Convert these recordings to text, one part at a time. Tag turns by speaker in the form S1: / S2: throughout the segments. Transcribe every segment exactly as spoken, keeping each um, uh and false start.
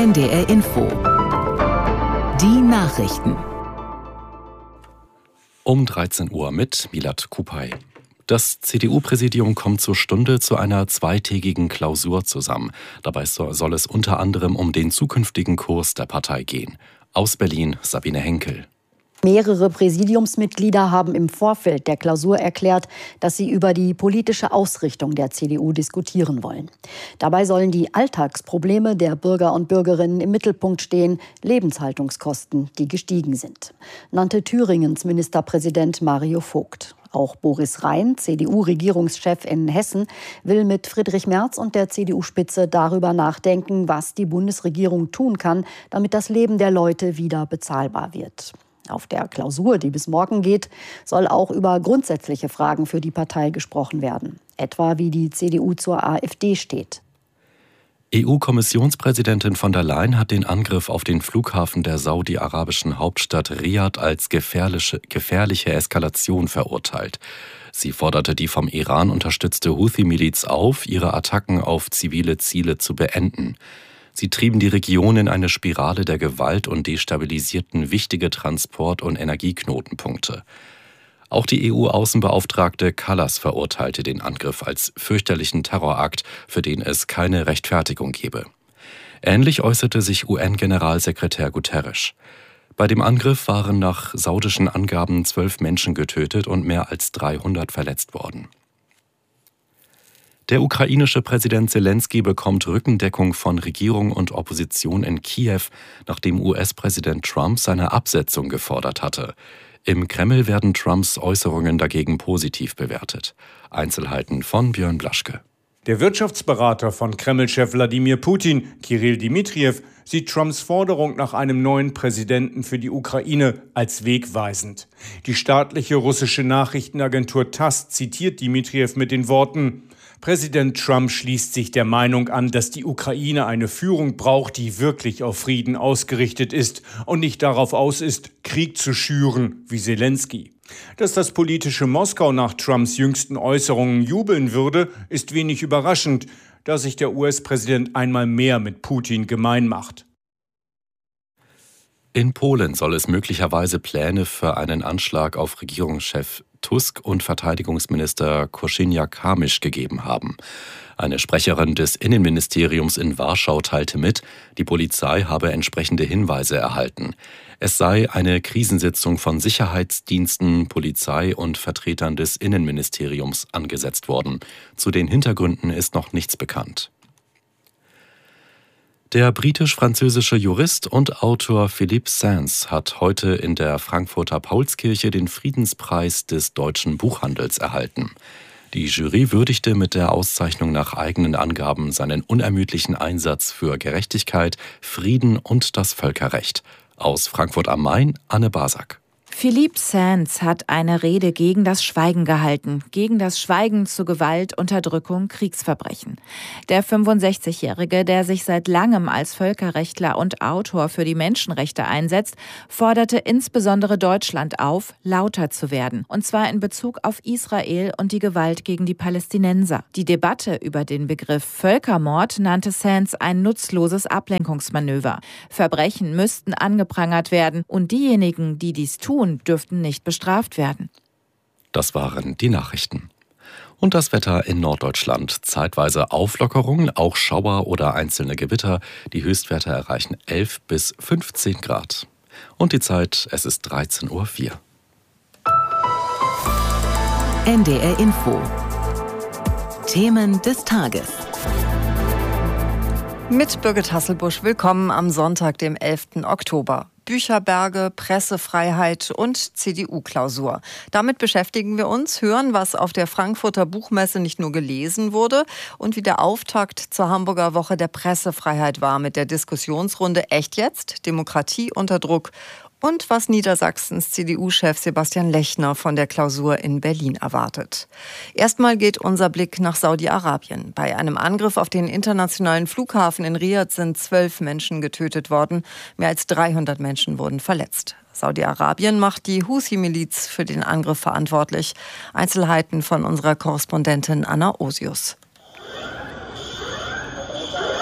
S1: N D R Info. Die Nachrichten.
S2: Um dreizehn Uhr mit Milad Kupay. Das C D U-Präsidium kommt zur Stunde zu einer zweitägigen Klausur zusammen. Dabei soll es unter anderem um den zukünftigen Kurs der Partei gehen. Aus Berlin Sabine Henkel.
S3: Mehrere Präsidiumsmitglieder haben im Vorfeld der Klausur erklärt, dass sie über die politische Ausrichtung der C D U diskutieren wollen. Dabei sollen die Alltagsprobleme der Bürger und Bürgerinnen im Mittelpunkt stehen, Lebenshaltungskosten, die gestiegen sind, nannte Thüringens Ministerpräsident Mario Vogt. Auch Boris Rhein, C D U-Regierungschef in Hessen, will mit Friedrich Merz und der C D U-Spitze darüber nachdenken, was die Bundesregierung tun kann, damit das Leben der Leute wieder bezahlbar wird. Auf der Klausur, die bis morgen geht, soll auch über grundsätzliche Fragen für die Partei gesprochen werden. Etwa wie die C D U zur AfD steht.
S2: E U-Kommissionspräsidentin von der Leyen hat den Angriff auf den Flughafen der saudi-arabischen Hauptstadt Riad als gefährliche, gefährliche Eskalation verurteilt. Sie forderte die vom Iran unterstützte Houthi-Miliz auf, ihre Attacken auf zivile Ziele zu beenden. Sie trieben die Region in eine Spirale der Gewalt und destabilisierten wichtige Transport- und Energieknotenpunkte. Auch die E U-Außenbeauftragte Kallas verurteilte den Angriff als fürchterlichen Terrorakt, für den es keine Rechtfertigung gebe. Ähnlich äußerte sich U N-Generalsekretär Guterres. Bei dem Angriff waren nach saudischen Angaben zwölf Menschen getötet und mehr als dreihundert verletzt worden. Der ukrainische Präsident Selenskyj bekommt Rückendeckung von Regierung und Opposition in Kiew, nachdem U S-Präsident Trump seine Absetzung gefordert hatte. Im Kreml werden Trumps Äußerungen dagegen positiv bewertet. Einzelheiten von Björn Blaschke.
S4: Der Wirtschaftsberater von Kreml-Chef Wladimir Putin, Kyrill Dmitrijew, sieht Trumps Forderung nach einem neuen Präsidenten für die Ukraine als wegweisend. Die staatliche russische Nachrichtenagentur TASS zitiert Dmitrijew mit den Worten: Präsident Trump schließt sich der Meinung an, dass die Ukraine eine Führung braucht, die wirklich auf Frieden ausgerichtet ist und nicht darauf aus ist, Krieg zu schüren, wie Selenskyj. Dass das politische Moskau nach Trumps jüngsten Äußerungen jubeln würde, ist wenig überraschend, da sich der U S-Präsident einmal mehr mit Putin gemein macht.
S2: In Polen soll es möglicherweise Pläne für einen Anschlag auf Regierungschef Tusk und Verteidigungsminister Kosiniak-Kamysz gegeben haben. Eine Sprecherin des Innenministeriums in Warschau teilte mit, die Polizei habe entsprechende Hinweise erhalten. Es sei eine Krisensitzung von Sicherheitsdiensten, Polizei und Vertretern des Innenministeriums angesetzt worden. Zu den Hintergründen ist noch nichts bekannt. Der britisch-französische Jurist und Autor Philippe Sands hat heute in der Frankfurter Paulskirche den Friedenspreis des deutschen Buchhandels erhalten. Die Jury würdigte mit der Auszeichnung nach eigenen Angaben seinen unermüdlichen Einsatz für Gerechtigkeit, Frieden und das Völkerrecht. Aus Frankfurt am Main, Anne Basak.
S5: Philippe Sands hat eine Rede gegen das Schweigen gehalten, gegen das Schweigen zu Gewalt, Unterdrückung, Kriegsverbrechen. Der fünfundsechzigjährige, der sich seit langem als Völkerrechtler und Autor für die Menschenrechte einsetzt, forderte insbesondere Deutschland auf, lauter zu werden, und zwar in Bezug auf Israel und die Gewalt gegen die Palästinenser. Die Debatte über den Begriff Völkermord nannte Sands ein nutzloses Ablenkungsmanöver. Verbrechen müssten angeprangert werden und diejenigen, die dies tun, dürften nicht bestraft werden.
S2: Das waren die Nachrichten. Und das Wetter in Norddeutschland. Zeitweise Auflockerungen, auch Schauer oder einzelne Gewitter. Die Höchstwerte erreichen elf bis fünfzehn Grad. Und die Zeit, es ist dreizehn Uhr vier.
S1: N D R Info. Themen des Tages.
S6: Mit Birgit Hasselbusch, willkommen am Sonntag, dem elften Oktober. Bücherberge, Pressefreiheit und C D U-Klausur. Damit beschäftigen wir uns, hören, was auf der Frankfurter Buchmesse nicht nur gelesen wurde und wie der Auftakt zur Hamburger Woche der Pressefreiheit war mit der Diskussionsrunde Echt jetzt? Demokratie unter Druck und was Niedersachsens C D U-Chef Sebastian Lechner von der Klausur in Berlin erwartet. Erstmal geht unser Blick nach Saudi-Arabien. Bei einem Angriff auf den internationalen Flughafen in Riad sind zwölf Menschen getötet worden. Mehr als dreihundert Menschen wurden verletzt. Saudi-Arabien macht die Houthi-Miliz für den Angriff verantwortlich. Einzelheiten von unserer Korrespondentin Anna Osius.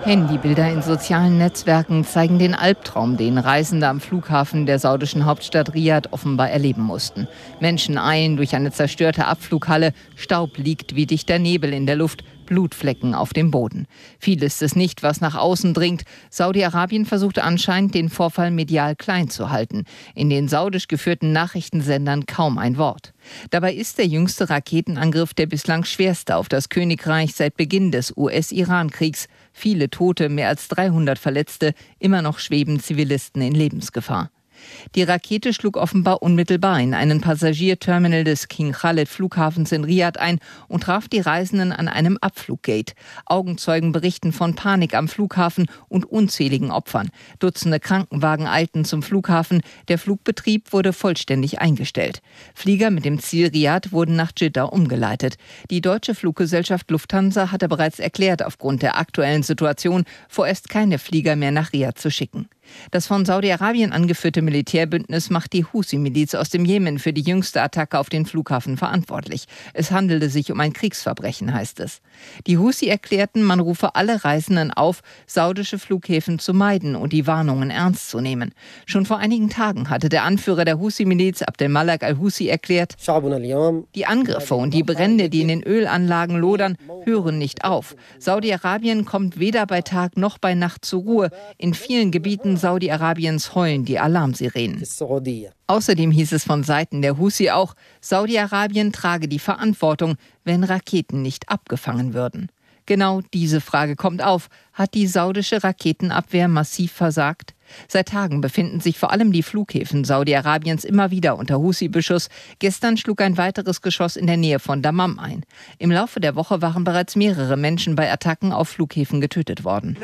S7: Handybilder in sozialen Netzwerken zeigen den Albtraum, den Reisende am Flughafen der saudischen Hauptstadt Riad offenbar erleben mussten. Menschen eilen durch eine zerstörte Abflughalle, Staub liegt wie dichter Nebel in der Luft, Blutflecken auf dem Boden. Viel ist es nicht, was nach außen dringt. Saudi-Arabien versucht anscheinend, den Vorfall medial klein zu halten. In den saudisch geführten Nachrichtensendern kaum ein Wort. Dabei ist der jüngste Raketenangriff der bislang schwerste auf das Königreich seit Beginn des U S-Iran-Kriegs. Viele Tote, mehr als dreihundert Verletzte, immer noch schweben Zivilisten in Lebensgefahr. Die Rakete schlug offenbar unmittelbar in einen Passagierterminal des King Khaled Flughafens in Riad ein und traf die Reisenden an einem Abfluggate. Augenzeugen berichten von Panik am Flughafen und unzähligen Opfern. Dutzende Krankenwagen eilten zum Flughafen. Der Flugbetrieb wurde vollständig eingestellt. Flieger mit dem Ziel Riad wurden nach Jeddah umgeleitet. Die deutsche Fluggesellschaft Lufthansa hatte bereits erklärt, aufgrund der aktuellen Situation vorerst keine Flieger mehr nach Riad zu schicken. Das von Saudi-Arabien angeführte Militärbündnis macht die Husi-Miliz aus dem Jemen für die jüngste Attacke auf den Flughafen verantwortlich. Es handelte sich um ein Kriegsverbrechen, heißt es. Die Husi erklärten, man rufe alle Reisenden auf, saudische Flughäfen zu meiden und die Warnungen ernst zu nehmen. Schon vor einigen Tagen hatte der Anführer der Husi-Miliz, Abdelmalek al-Husi, erklärt, die Angriffe und die Brände, die in den Ölanlagen lodern, hören nicht auf. Saudi-Arabien kommt weder bei Tag noch bei Nacht zur Ruhe. In vielen Gebieten Saudi-Arabiens heulen die Alarmsirenen. Außerdem hieß es von Seiten der Husi auch, Saudi-Arabien trage die Verantwortung, wenn Raketen nicht abgefangen würden. Genau diese Frage kommt auf. Hat die saudische Raketenabwehr massiv versagt? Seit Tagen befinden sich vor allem die Flughäfen Saudi-Arabiens immer wieder unter Husi-Beschuss. Gestern schlug ein weiteres Geschoss in der Nähe von Dammam ein. Im Laufe der Woche waren bereits mehrere Menschen bei Attacken auf Flughäfen getötet worden.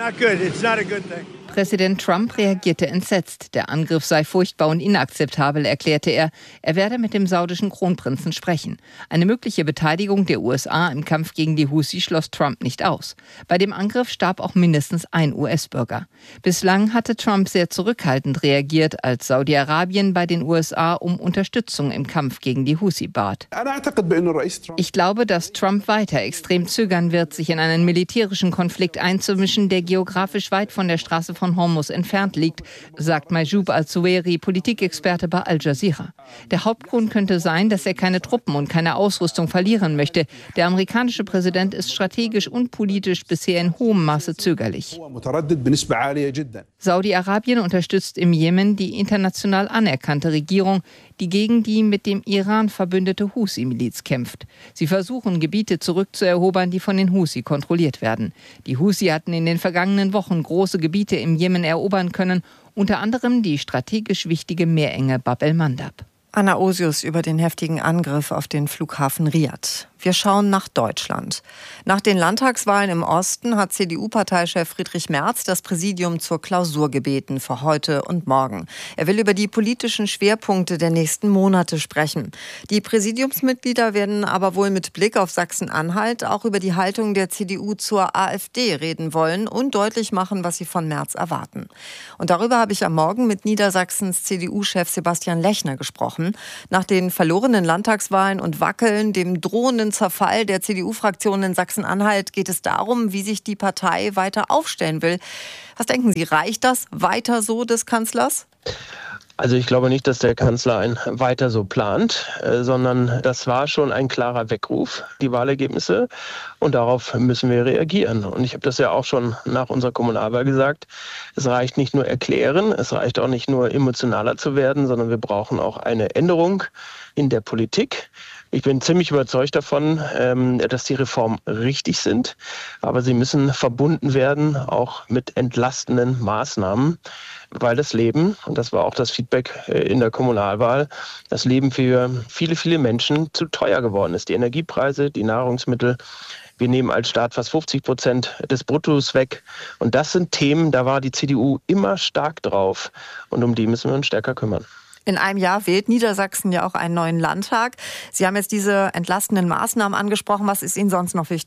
S7: Präsident Trump reagierte entsetzt. Der Angriff sei furchtbar und inakzeptabel, erklärte er. Er werde mit dem saudischen Kronprinzen sprechen. Eine mögliche Beteiligung der U S A im Kampf gegen die Husi schloss Trump nicht aus. Bei dem Angriff starb auch mindestens ein U S-Bürger. Bislang hatte Trump sehr zurückhaltend reagiert, als Saudi-Arabien bei den U S A um Unterstützung im Kampf gegen die Husi bat. Ich glaube, dass Trump weiter extrem zögern wird, sich in einen militärischen Konflikt einzumischen, der geografisch weit von der Straße von Hormuz entfernt liegt, sagt Majoub al-Zuwairi, Politikexperte bei Al Jazeera. Der Hauptgrund könnte sein, dass er keine Truppen und keine Ausrüstung verlieren möchte. Der amerikanische Präsident ist strategisch und politisch bisher in hohem Maße zögerlich. Saudi-Arabien unterstützt im Jemen die international anerkannte Regierung, die gegen die mit dem Iran verbündete Husi-Miliz kämpft. Sie versuchen, Gebiete zurückzuerobern, die von den Husi kontrolliert werden. Die Husi hatten in den vergangenen Wochen große Gebiete im Jemen erobern können, unter anderem die strategisch wichtige Meerenge Bab el-Mandab.
S6: Anna Osius über den heftigen Angriff auf den Flughafen Riad. Wir schauen nach Deutschland. Nach den Landtagswahlen im Osten hat C D U-Parteichef Friedrich Merz das Präsidium zur Klausur gebeten für heute und morgen. Er will über die politischen Schwerpunkte der nächsten Monate sprechen. Die Präsidiumsmitglieder werden aber wohl mit Blick auf Sachsen-Anhalt auch über die Haltung der C D U zur AfD reden wollen und deutlich machen, was sie von Merz erwarten. Und darüber habe ich am Morgen mit Niedersachsens C D U-Chef Sebastian Lechner gesprochen. Nach den verlorenen Landtagswahlen und Wackeln, dem drohenden Zerfall der C D U-Fraktion in Sachsen-Anhalt geht es darum, wie sich die Partei weiter aufstellen will. Was denken Sie, reicht das weiter so des Kanzlers?
S8: Also ich glaube nicht, dass der Kanzler ein weiter so plant, äh, sondern das war schon ein klarer Weckruf, die Wahlergebnisse. Und darauf müssen wir reagieren. Und ich habe das ja auch schon nach unserer Kommunalwahl gesagt. Es reicht nicht nur erklären, es reicht auch nicht nur emotionaler zu werden, sondern wir brauchen auch eine Änderung in der Politik. Ich bin ziemlich überzeugt davon, dass die Reformen richtig sind, aber sie müssen verbunden werden, auch mit entlastenden Maßnahmen, weil das Leben, und das war auch das Feedback in der Kommunalwahl, das Leben für viele, viele Menschen zu teuer geworden ist. Die Energiepreise, die Nahrungsmittel, wir nehmen als Staat fast fünfzig Prozent des Bruttos weg. Und das sind Themen, da war die C D U immer stark drauf. Und um die müssen wir uns stärker kümmern.
S6: In einem Jahr wählt Niedersachsen ja auch einen neuen Landtag. Sie haben jetzt diese entlastenden Maßnahmen angesprochen. Was ist Ihnen sonst noch wichtig?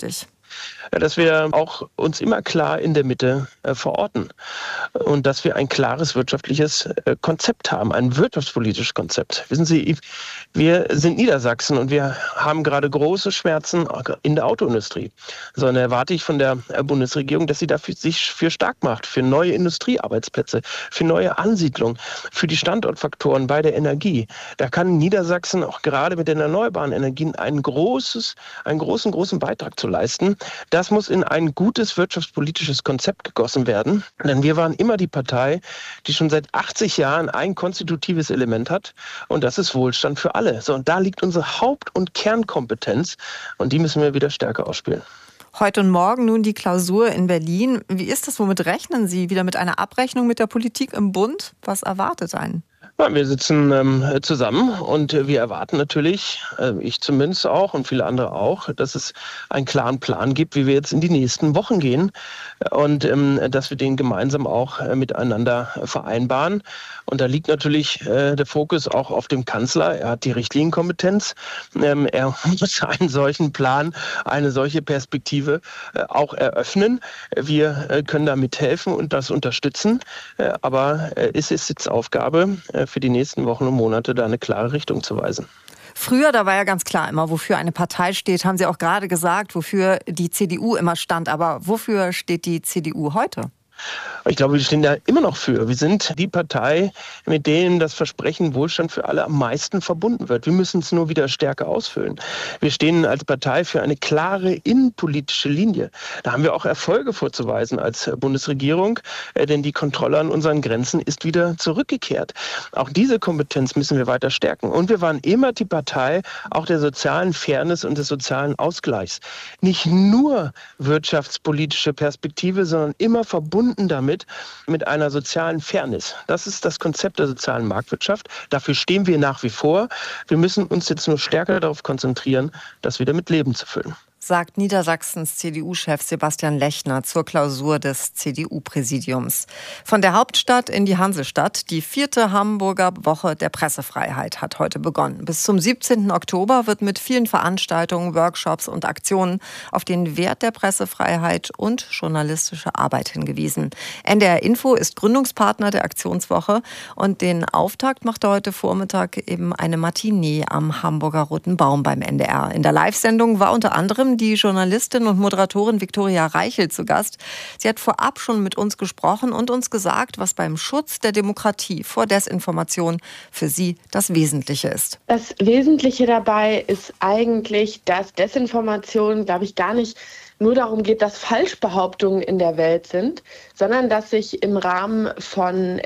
S8: dass wir auch uns immer klar in der Mitte äh, verorten und dass wir ein klares wirtschaftliches äh, Konzept haben, ein wirtschaftspolitisches Konzept. Wissen Sie, wir sind Niedersachsen und wir haben gerade große Schmerzen in der Autoindustrie. So, dann erwarte ich von der Bundesregierung, dass sie dafür sich für stark macht, für neue Industriearbeitsplätze, für neue Ansiedlung, für die Standortfaktoren bei der Energie. Da kann Niedersachsen auch gerade mit den erneuerbaren Energien ein großes, einen großen, großen Beitrag zu leisten. Das muss in ein gutes wirtschaftspolitisches Konzept gegossen werden. Denn wir waren immer die Partei, die schon seit achtzig Jahren ein konstitutives Element hat. Und das ist Wohlstand für alle. So, und da liegt unsere Haupt- und Kernkompetenz. Und die müssen wir wieder stärker ausspielen.
S6: Heute und morgen nun die Klausur in Berlin. Wie ist das? Womit rechnen Sie? Wieder mit einer Abrechnung mit der Politik im Bund? Was erwartet einen?
S8: Ja, wir sitzen ähm, zusammen und äh, wir erwarten natürlich, äh, ich zumindest auch und viele andere auch, dass es einen klaren Plan gibt, wie wir jetzt in die nächsten Wochen gehen und ähm, dass wir den gemeinsam auch äh, miteinander vereinbaren. Und da liegt natürlich äh, der Fokus auch auf dem Kanzler. Er hat die Richtlinienkompetenz. Ähm, er muss einen solchen Plan, eine solche Perspektive äh, auch eröffnen. Wir äh, können da mithelfen und das unterstützen. Äh, aber äh, es ist jetzt Aufgabe, äh, für die nächsten Wochen und Monate da eine klare Richtung zu weisen.
S6: Früher, da war ja ganz klar immer, wofür eine Partei steht, haben Sie auch gerade gesagt, wofür die C D U immer stand. Aber wofür steht die C D U heute?
S8: Ich glaube, wir stehen da immer noch für. Wir sind die Partei, mit denen das Versprechen Wohlstand für alle am meisten verbunden wird. Wir müssen es nur wieder stärker ausfüllen. Wir stehen als Partei für eine klare innenpolitische Linie. Da haben wir auch Erfolge vorzuweisen als Bundesregierung, denn die Kontrolle an unseren Grenzen ist wieder zurückgekehrt. Auch diese Kompetenz müssen wir weiter stärken. Und wir waren immer die Partei auch der sozialen Fairness und des sozialen Ausgleichs. Nicht nur wirtschaftspolitische Perspektive, sondern immer verbunden damit mit einer sozialen Fairness. Das ist das Konzept der sozialen Marktwirtschaft. Dafür stehen wir nach wie vor. Wir müssen uns jetzt nur stärker darauf konzentrieren, das wieder mit Leben zu füllen.
S6: Sagt Niedersachsens C D U-Chef Sebastian Lechner zur Klausur des C D U-Präsidiums. Von der Hauptstadt in die Hansestadt. Die vierte Hamburger Woche der Pressefreiheit hat heute begonnen. Bis zum siebzehnten Oktober wird mit vielen Veranstaltungen, Workshops und Aktionen auf den Wert der Pressefreiheit und journalistische Arbeit hingewiesen. N D R Info ist Gründungspartner der Aktionswoche und den Auftakt machte heute Vormittag eben eine Matinee am Hamburger Roten Baum beim N D R. In der Live-Sendung war unter anderem die Journalistin und Moderatorin Viktoria Reichel zu Gast. Sie hat vorab schon mit uns gesprochen und uns gesagt, was beim Schutz der Demokratie vor Desinformation für sie das Wesentliche ist.
S9: Das Wesentliche dabei ist eigentlich, dass Desinformation, glaube ich, gar nicht nur darum geht, dass Falschbehauptungen in der Welt sind, sondern dass sich im Rahmen von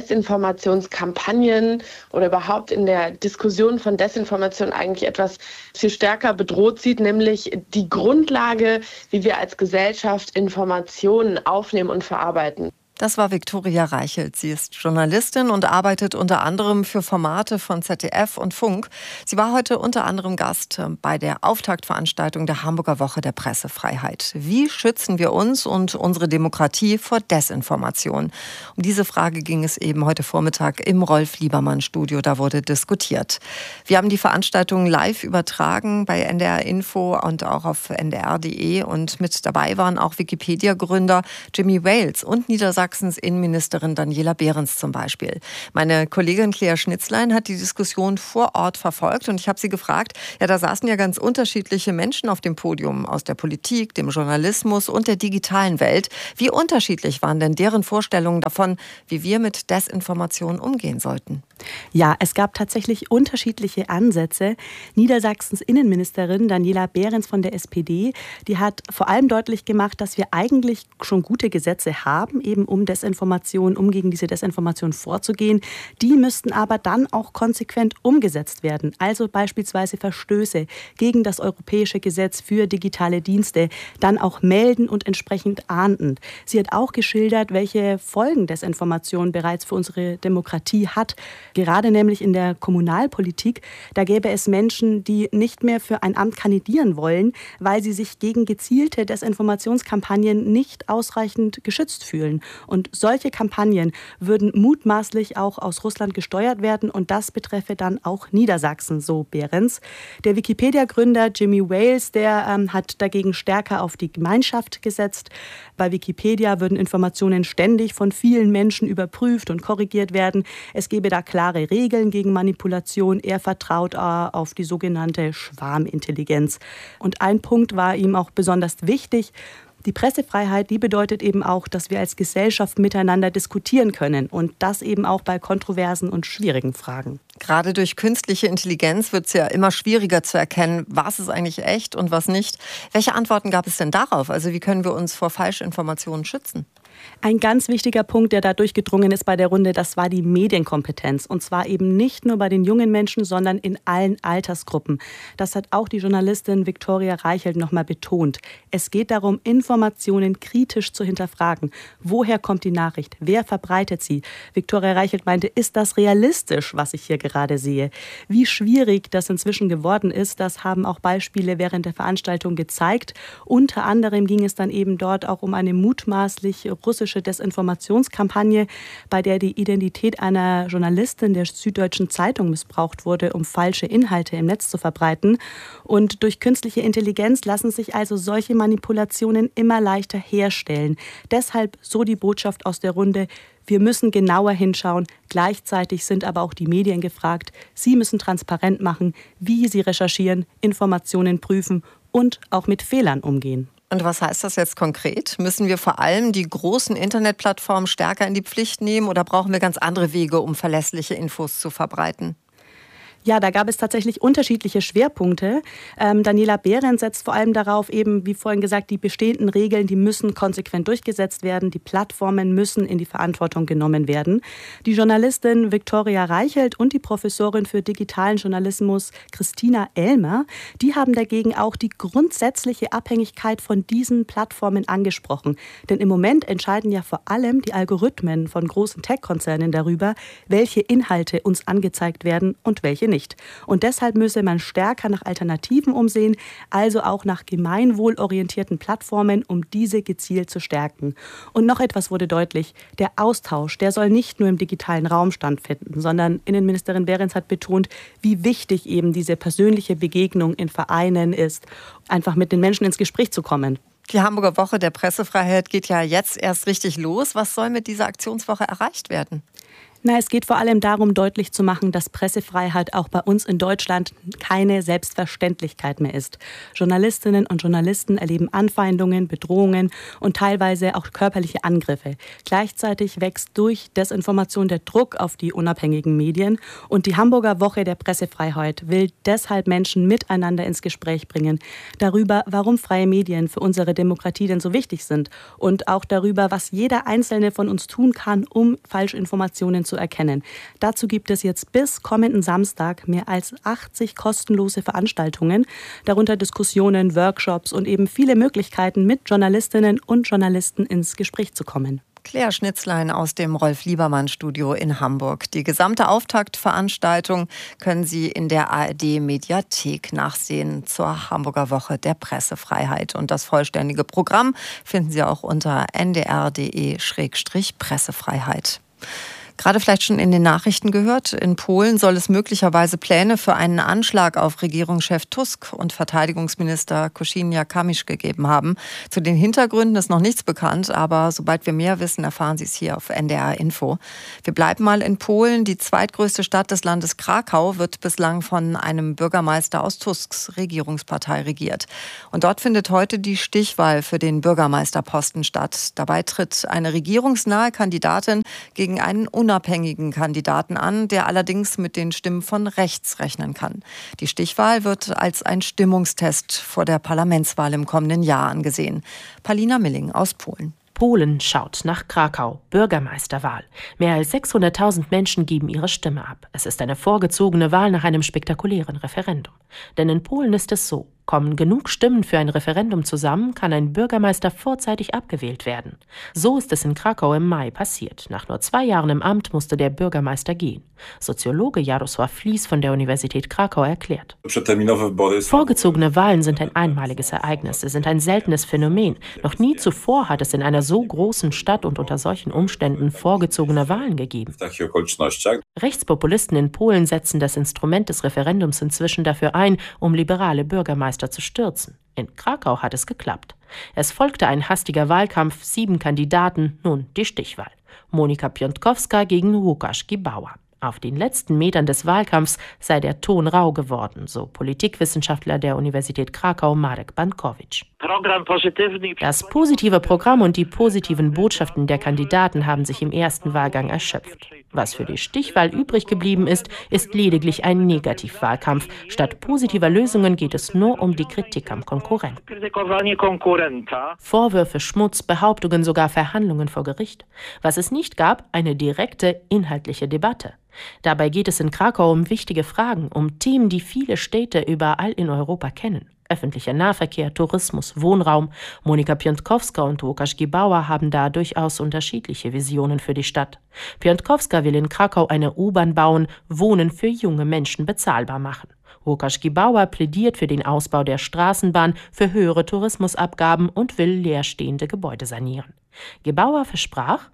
S9: Desinformationskampagnen oder überhaupt in der Diskussion von Desinformation eigentlich etwas viel stärker bedroht sieht, nämlich die Grundlage, wie wir als Gesellschaft Informationen aufnehmen und verarbeiten.
S6: Das war Viktoria Reichelt. Sie ist Journalistin und arbeitet unter anderem für Formate von Z D F und Funk. Sie war heute unter anderem Gast bei der Auftaktveranstaltung der Hamburger Woche der Pressefreiheit. Wie schützen wir uns und unsere Demokratie vor Desinformation? Um diese Frage ging es eben heute Vormittag im Rolf-Liebermann-Studio. Da wurde diskutiert. Wir haben die Veranstaltung live übertragen bei N D R Info und auch auf N D R Punkt D E. Und mit dabei waren auch Wikipedia-Gründer Jimmy Wales und Niedersachsens Innenministerin Daniela Behrens zum Beispiel. Meine Kollegin Claire Schnitzlein hat die Diskussion vor Ort verfolgt und ich habe sie gefragt, ja, da saßen ja ganz unterschiedliche Menschen auf dem Podium aus der Politik, dem Journalismus und der digitalen Welt. Wie unterschiedlich waren denn deren Vorstellungen davon, wie wir mit Desinformation umgehen sollten?
S10: Ja, es gab tatsächlich unterschiedliche Ansätze. Niedersachsens Innenministerin Daniela Behrens von der S P D, die hat vor allem deutlich gemacht, dass wir eigentlich schon gute Gesetze haben, eben um Desinformation, um gegen diese Desinformation vorzugehen. Die müssten aber dann auch konsequent umgesetzt werden. Also beispielsweise Verstöße gegen das europäische Gesetz für digitale Dienste dann auch melden und entsprechend ahnden. Sie hat auch geschildert, welche Folgen Desinformation bereits für unsere Demokratie hat. Gerade nämlich in der Kommunalpolitik, da gäbe es Menschen, die nicht mehr für ein Amt kandidieren wollen, weil sie sich gegen gezielte Desinformationskampagnen nicht ausreichend geschützt fühlen. Und solche Kampagnen würden mutmaßlich auch aus Russland gesteuert werden und das betreffe dann auch Niedersachsen, so Behrens. Der Wikipedia-Gründer Jimmy Wales, der ähm, hat dagegen stärker auf die Gemeinschaft gesetzt. Bei Wikipedia würden Informationen ständig von vielen Menschen überprüft und korrigiert werden. Es gebe da klare Regeln gegen Manipulation. Er vertraut auf die sogenannte Schwarmintelligenz. Und ein Punkt war ihm auch besonders wichtig. Die Pressefreiheit, die bedeutet eben auch, dass wir als Gesellschaft miteinander diskutieren können und das eben auch bei kontroversen und schwierigen Fragen.
S6: Gerade durch künstliche Intelligenz wird es ja immer schwieriger zu erkennen, was ist eigentlich echt und was nicht. Welche Antworten gab es denn darauf? Also wie können wir uns vor Falschinformationen schützen?
S10: Ein ganz wichtiger Punkt, der da durchgedrungen ist bei der Runde, das war die Medienkompetenz. Und zwar eben nicht nur bei den jungen Menschen, sondern in allen Altersgruppen. Das hat auch die Journalistin Viktoria Reichelt nochmal betont. Es geht darum, Informationen kritisch zu hinterfragen. Woher kommt die Nachricht? Wer verbreitet sie? Viktoria Reichelt meinte, ist das realistisch, was ich hier gerade sehe? Wie schwierig das inzwischen geworden ist, das haben auch Beispiele während der Veranstaltung gezeigt. Unter anderem ging es dann eben dort auch um eine mutmaßlich russische Desinformationskampagne, bei der die Identität einer Journalistin der Süddeutschen Zeitung missbraucht wurde, um falsche Inhalte im Netz zu verbreiten. Und durch künstliche Intelligenz lassen sich also solche Manipulationen immer leichter herstellen. Deshalb so die Botschaft aus der Runde: Wir müssen genauer hinschauen. Gleichzeitig sind aber auch die Medien gefragt. Sie müssen transparent machen, wie sie recherchieren, Informationen prüfen und auch mit Fehlern umgehen.
S6: Und was heißt das jetzt konkret? Müssen wir vor allem die großen Internetplattformen stärker in die Pflicht nehmen oder brauchen wir ganz andere Wege, um verlässliche Infos zu verbreiten?
S10: Ja, da gab es tatsächlich unterschiedliche Schwerpunkte. Ähm, Daniela Behrens setzt vor allem darauf, eben wie vorhin gesagt, die bestehenden Regeln, die müssen konsequent durchgesetzt werden. Die Plattformen müssen in die Verantwortung genommen werden. Die Journalistin Viktoria Reichelt und die Professorin für digitalen Journalismus Christina Elmer, die haben dagegen auch die grundsätzliche Abhängigkeit von diesen Plattformen angesprochen. Denn im Moment entscheiden ja vor allem die Algorithmen von großen Tech-Konzernen darüber, welche Inhalte uns angezeigt werden und welche nicht. Nicht. Und deshalb müsse man stärker nach Alternativen umsehen, also auch nach gemeinwohlorientierten Plattformen, um diese gezielt zu stärken. Und noch etwas wurde deutlich: Der Austausch, der soll nicht nur im digitalen Raum stattfinden, sondern Innenministerin Behrens hat betont, wie wichtig eben diese persönliche Begegnung in Vereinen ist, einfach mit den Menschen ins Gespräch zu kommen.
S6: Die Hamburger Woche der Pressefreiheit geht ja jetzt erst richtig los. Was soll mit dieser Aktionswoche erreicht werden?
S10: Na, es geht vor allem darum, deutlich zu machen, dass Pressefreiheit auch bei uns in Deutschland keine Selbstverständlichkeit mehr ist. Journalistinnen und Journalisten erleben Anfeindungen, Bedrohungen und teilweise auch körperliche Angriffe. Gleichzeitig wächst durch Desinformation der Druck auf die unabhängigen Medien. Und die Hamburger Woche der Pressefreiheit will deshalb Menschen miteinander ins Gespräch bringen. Darüber, warum freie Medien für unsere Demokratie denn so wichtig sind. Und auch darüber, was jeder Einzelne von uns tun kann, um Falschinformationen zu erkennen. Dazu gibt es jetzt bis kommenden Samstag mehr als achtzig kostenlose Veranstaltungen, darunter Diskussionen, Workshops und eben viele Möglichkeiten, mit Journalistinnen und Journalisten ins Gespräch zu kommen.
S6: Claire Schnitzlein aus dem Rolf-Liebermann-Studio in Hamburg. Die gesamte Auftaktveranstaltung können Sie in der A R D-Mediathek nachsehen zur Hamburger Woche der Pressefreiheit. Und das vollständige Programm finden Sie auch unter n d r punkt d e Schrägstrich Pressefreiheit. Gerade vielleicht schon in den Nachrichten gehört, in Polen soll es möglicherweise Pläne für einen Anschlag auf Regierungschef Tusk und Verteidigungsminister Kosiniak-Kamysz gegeben haben. Zu den Hintergründen ist noch nichts bekannt, aber sobald wir mehr wissen, erfahren Sie es hier auf N D R Info. Wir bleiben mal in Polen. Die zweitgrößte Stadt des Landes Krakau wird bislang von einem Bürgermeister aus Tusks Regierungspartei regiert. Und dort findet heute die Stichwahl für den Bürgermeisterposten statt. Dabei tritt eine regierungsnahe Kandidatin gegen einen unabhängigen Kandidaten an, der allerdings mit den Stimmen von rechts rechnen kann. Die Stichwahl wird als ein Stimmungstest vor der Parlamentswahl im kommenden Jahr angesehen. Palina Milling aus Polen.
S11: Polen schaut nach Krakau. Bürgermeisterwahl. Mehr als sechshunderttausend Menschen geben ihre Stimme ab. Es ist eine vorgezogene Wahl nach einem spektakulären Referendum. Denn in Polen ist es so: Kommen genug Stimmen für ein Referendum zusammen, kann ein Bürgermeister vorzeitig abgewählt werden. So ist es in Krakau im Mai passiert. Nach nur zwei Jahren im Amt musste der Bürgermeister gehen. Soziologe Jarosław Flies von der Universität Krakau erklärt: Vorgezogene Wahlen sind ein einmaliges Ereignis. Sie sind ein seltenes Phänomen. Noch nie zuvor hat es in einer so großen Stadt und unter solchen Umständen vorgezogene Wahlen gegeben. Rechtspopulisten in Polen setzen das Instrument des Referendums inzwischen dafür ein, um liberale Bürgermeister zu stürzen. In Krakau hat es geklappt. Es folgte ein hastiger Wahlkampf, sieben Kandidaten, nun die Stichwahl. Monika Piątkowska gegen Łukasz Gibała. Auf den letzten Metern des Wahlkampfs sei der Ton rau geworden, so Politikwissenschaftler der Universität Krakau Marek Bankowicz. Das positive Programm und die positiven Botschaften der Kandidaten haben sich im ersten Wahlgang erschöpft. Was für die Stichwahl übrig geblieben ist, ist lediglich ein Negativwahlkampf. Statt positiver Lösungen geht es nur um die Kritik am Konkurrenten. Vorwürfe, Schmutz, Behauptungen, sogar Verhandlungen vor Gericht. Was es nicht gab, eine direkte, inhaltliche Debatte. Dabei geht es in Krakau um wichtige Fragen, um Themen, die viele Städte überall in Europa kennen. Öffentlicher Nahverkehr, Tourismus, Wohnraum. Monika Piątkowska und Łukasz Gibała haben da durchaus unterschiedliche Visionen für die Stadt. Piątkowska will in Krakau eine U-Bahn bauen, Wohnen für junge Menschen bezahlbar machen. Łukasz Gibała plädiert für den Ausbau der Straßenbahn, für höhere Tourismusabgaben und will leerstehende Gebäude sanieren. Gibała versprach: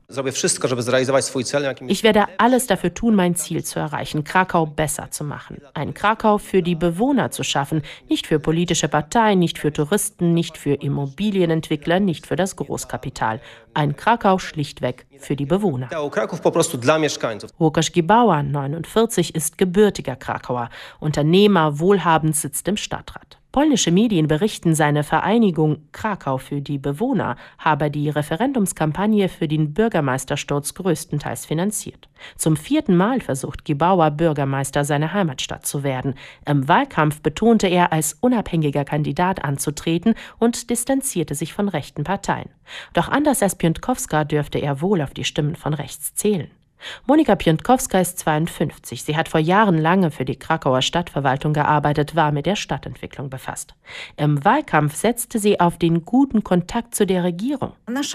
S11: Ich werde alles dafür tun, mein Ziel zu erreichen, Krakau besser zu machen. Ein Krakau für die Bewohner zu schaffen, nicht für politische Parteien, nicht für Touristen, nicht für Immobilienentwickler, nicht für das Großkapital. Ein Krakau schlichtweg für die Bewohner. Łukasz Gibała, neunundvierzig, ist gebürtiger Krakauer. Unternehmer, wohlhabend, sitzt im Stadtrat. Polnische Medien berichten, seine Vereinigung Krakau für die Bewohner habe die Referendumskampagne für den Bürgermeistersturz größtenteils finanziert. Zum vierten Mal versucht Gibała, Bürgermeister seiner Heimatstadt zu werden. Im Wahlkampf betonte er, als unabhängiger Kandidat anzutreten und distanzierte sich von rechten Parteien. Doch anders als Piątkowska dürfte er wohl auf die Stimmen von rechts zählen. Monika Piątkowska ist zweiundfünfzig. Sie hat vor Jahren lange für die Krakauer Stadtverwaltung gearbeitet, war mit der Stadtentwicklung befasst. Im Wahlkampf setzte sie auf den guten Kontakt zu der Regierung.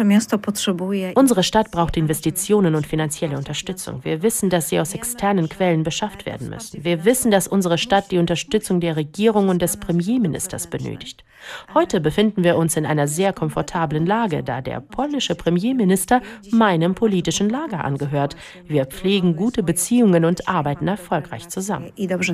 S11: Unsere Stadt braucht Investitionen und finanzielle Unterstützung. Wir wissen, dass sie aus externen Quellen beschafft werden müssen. Wir wissen, dass unsere Stadt die Unterstützung der Regierung und des Premierministers benötigt. Heute befinden wir uns in einer sehr komfortablen Lage, da der polnische Premierminister meinem politischen Lager angehört. Wir pflegen gute Beziehungen und arbeiten erfolgreich zusammen.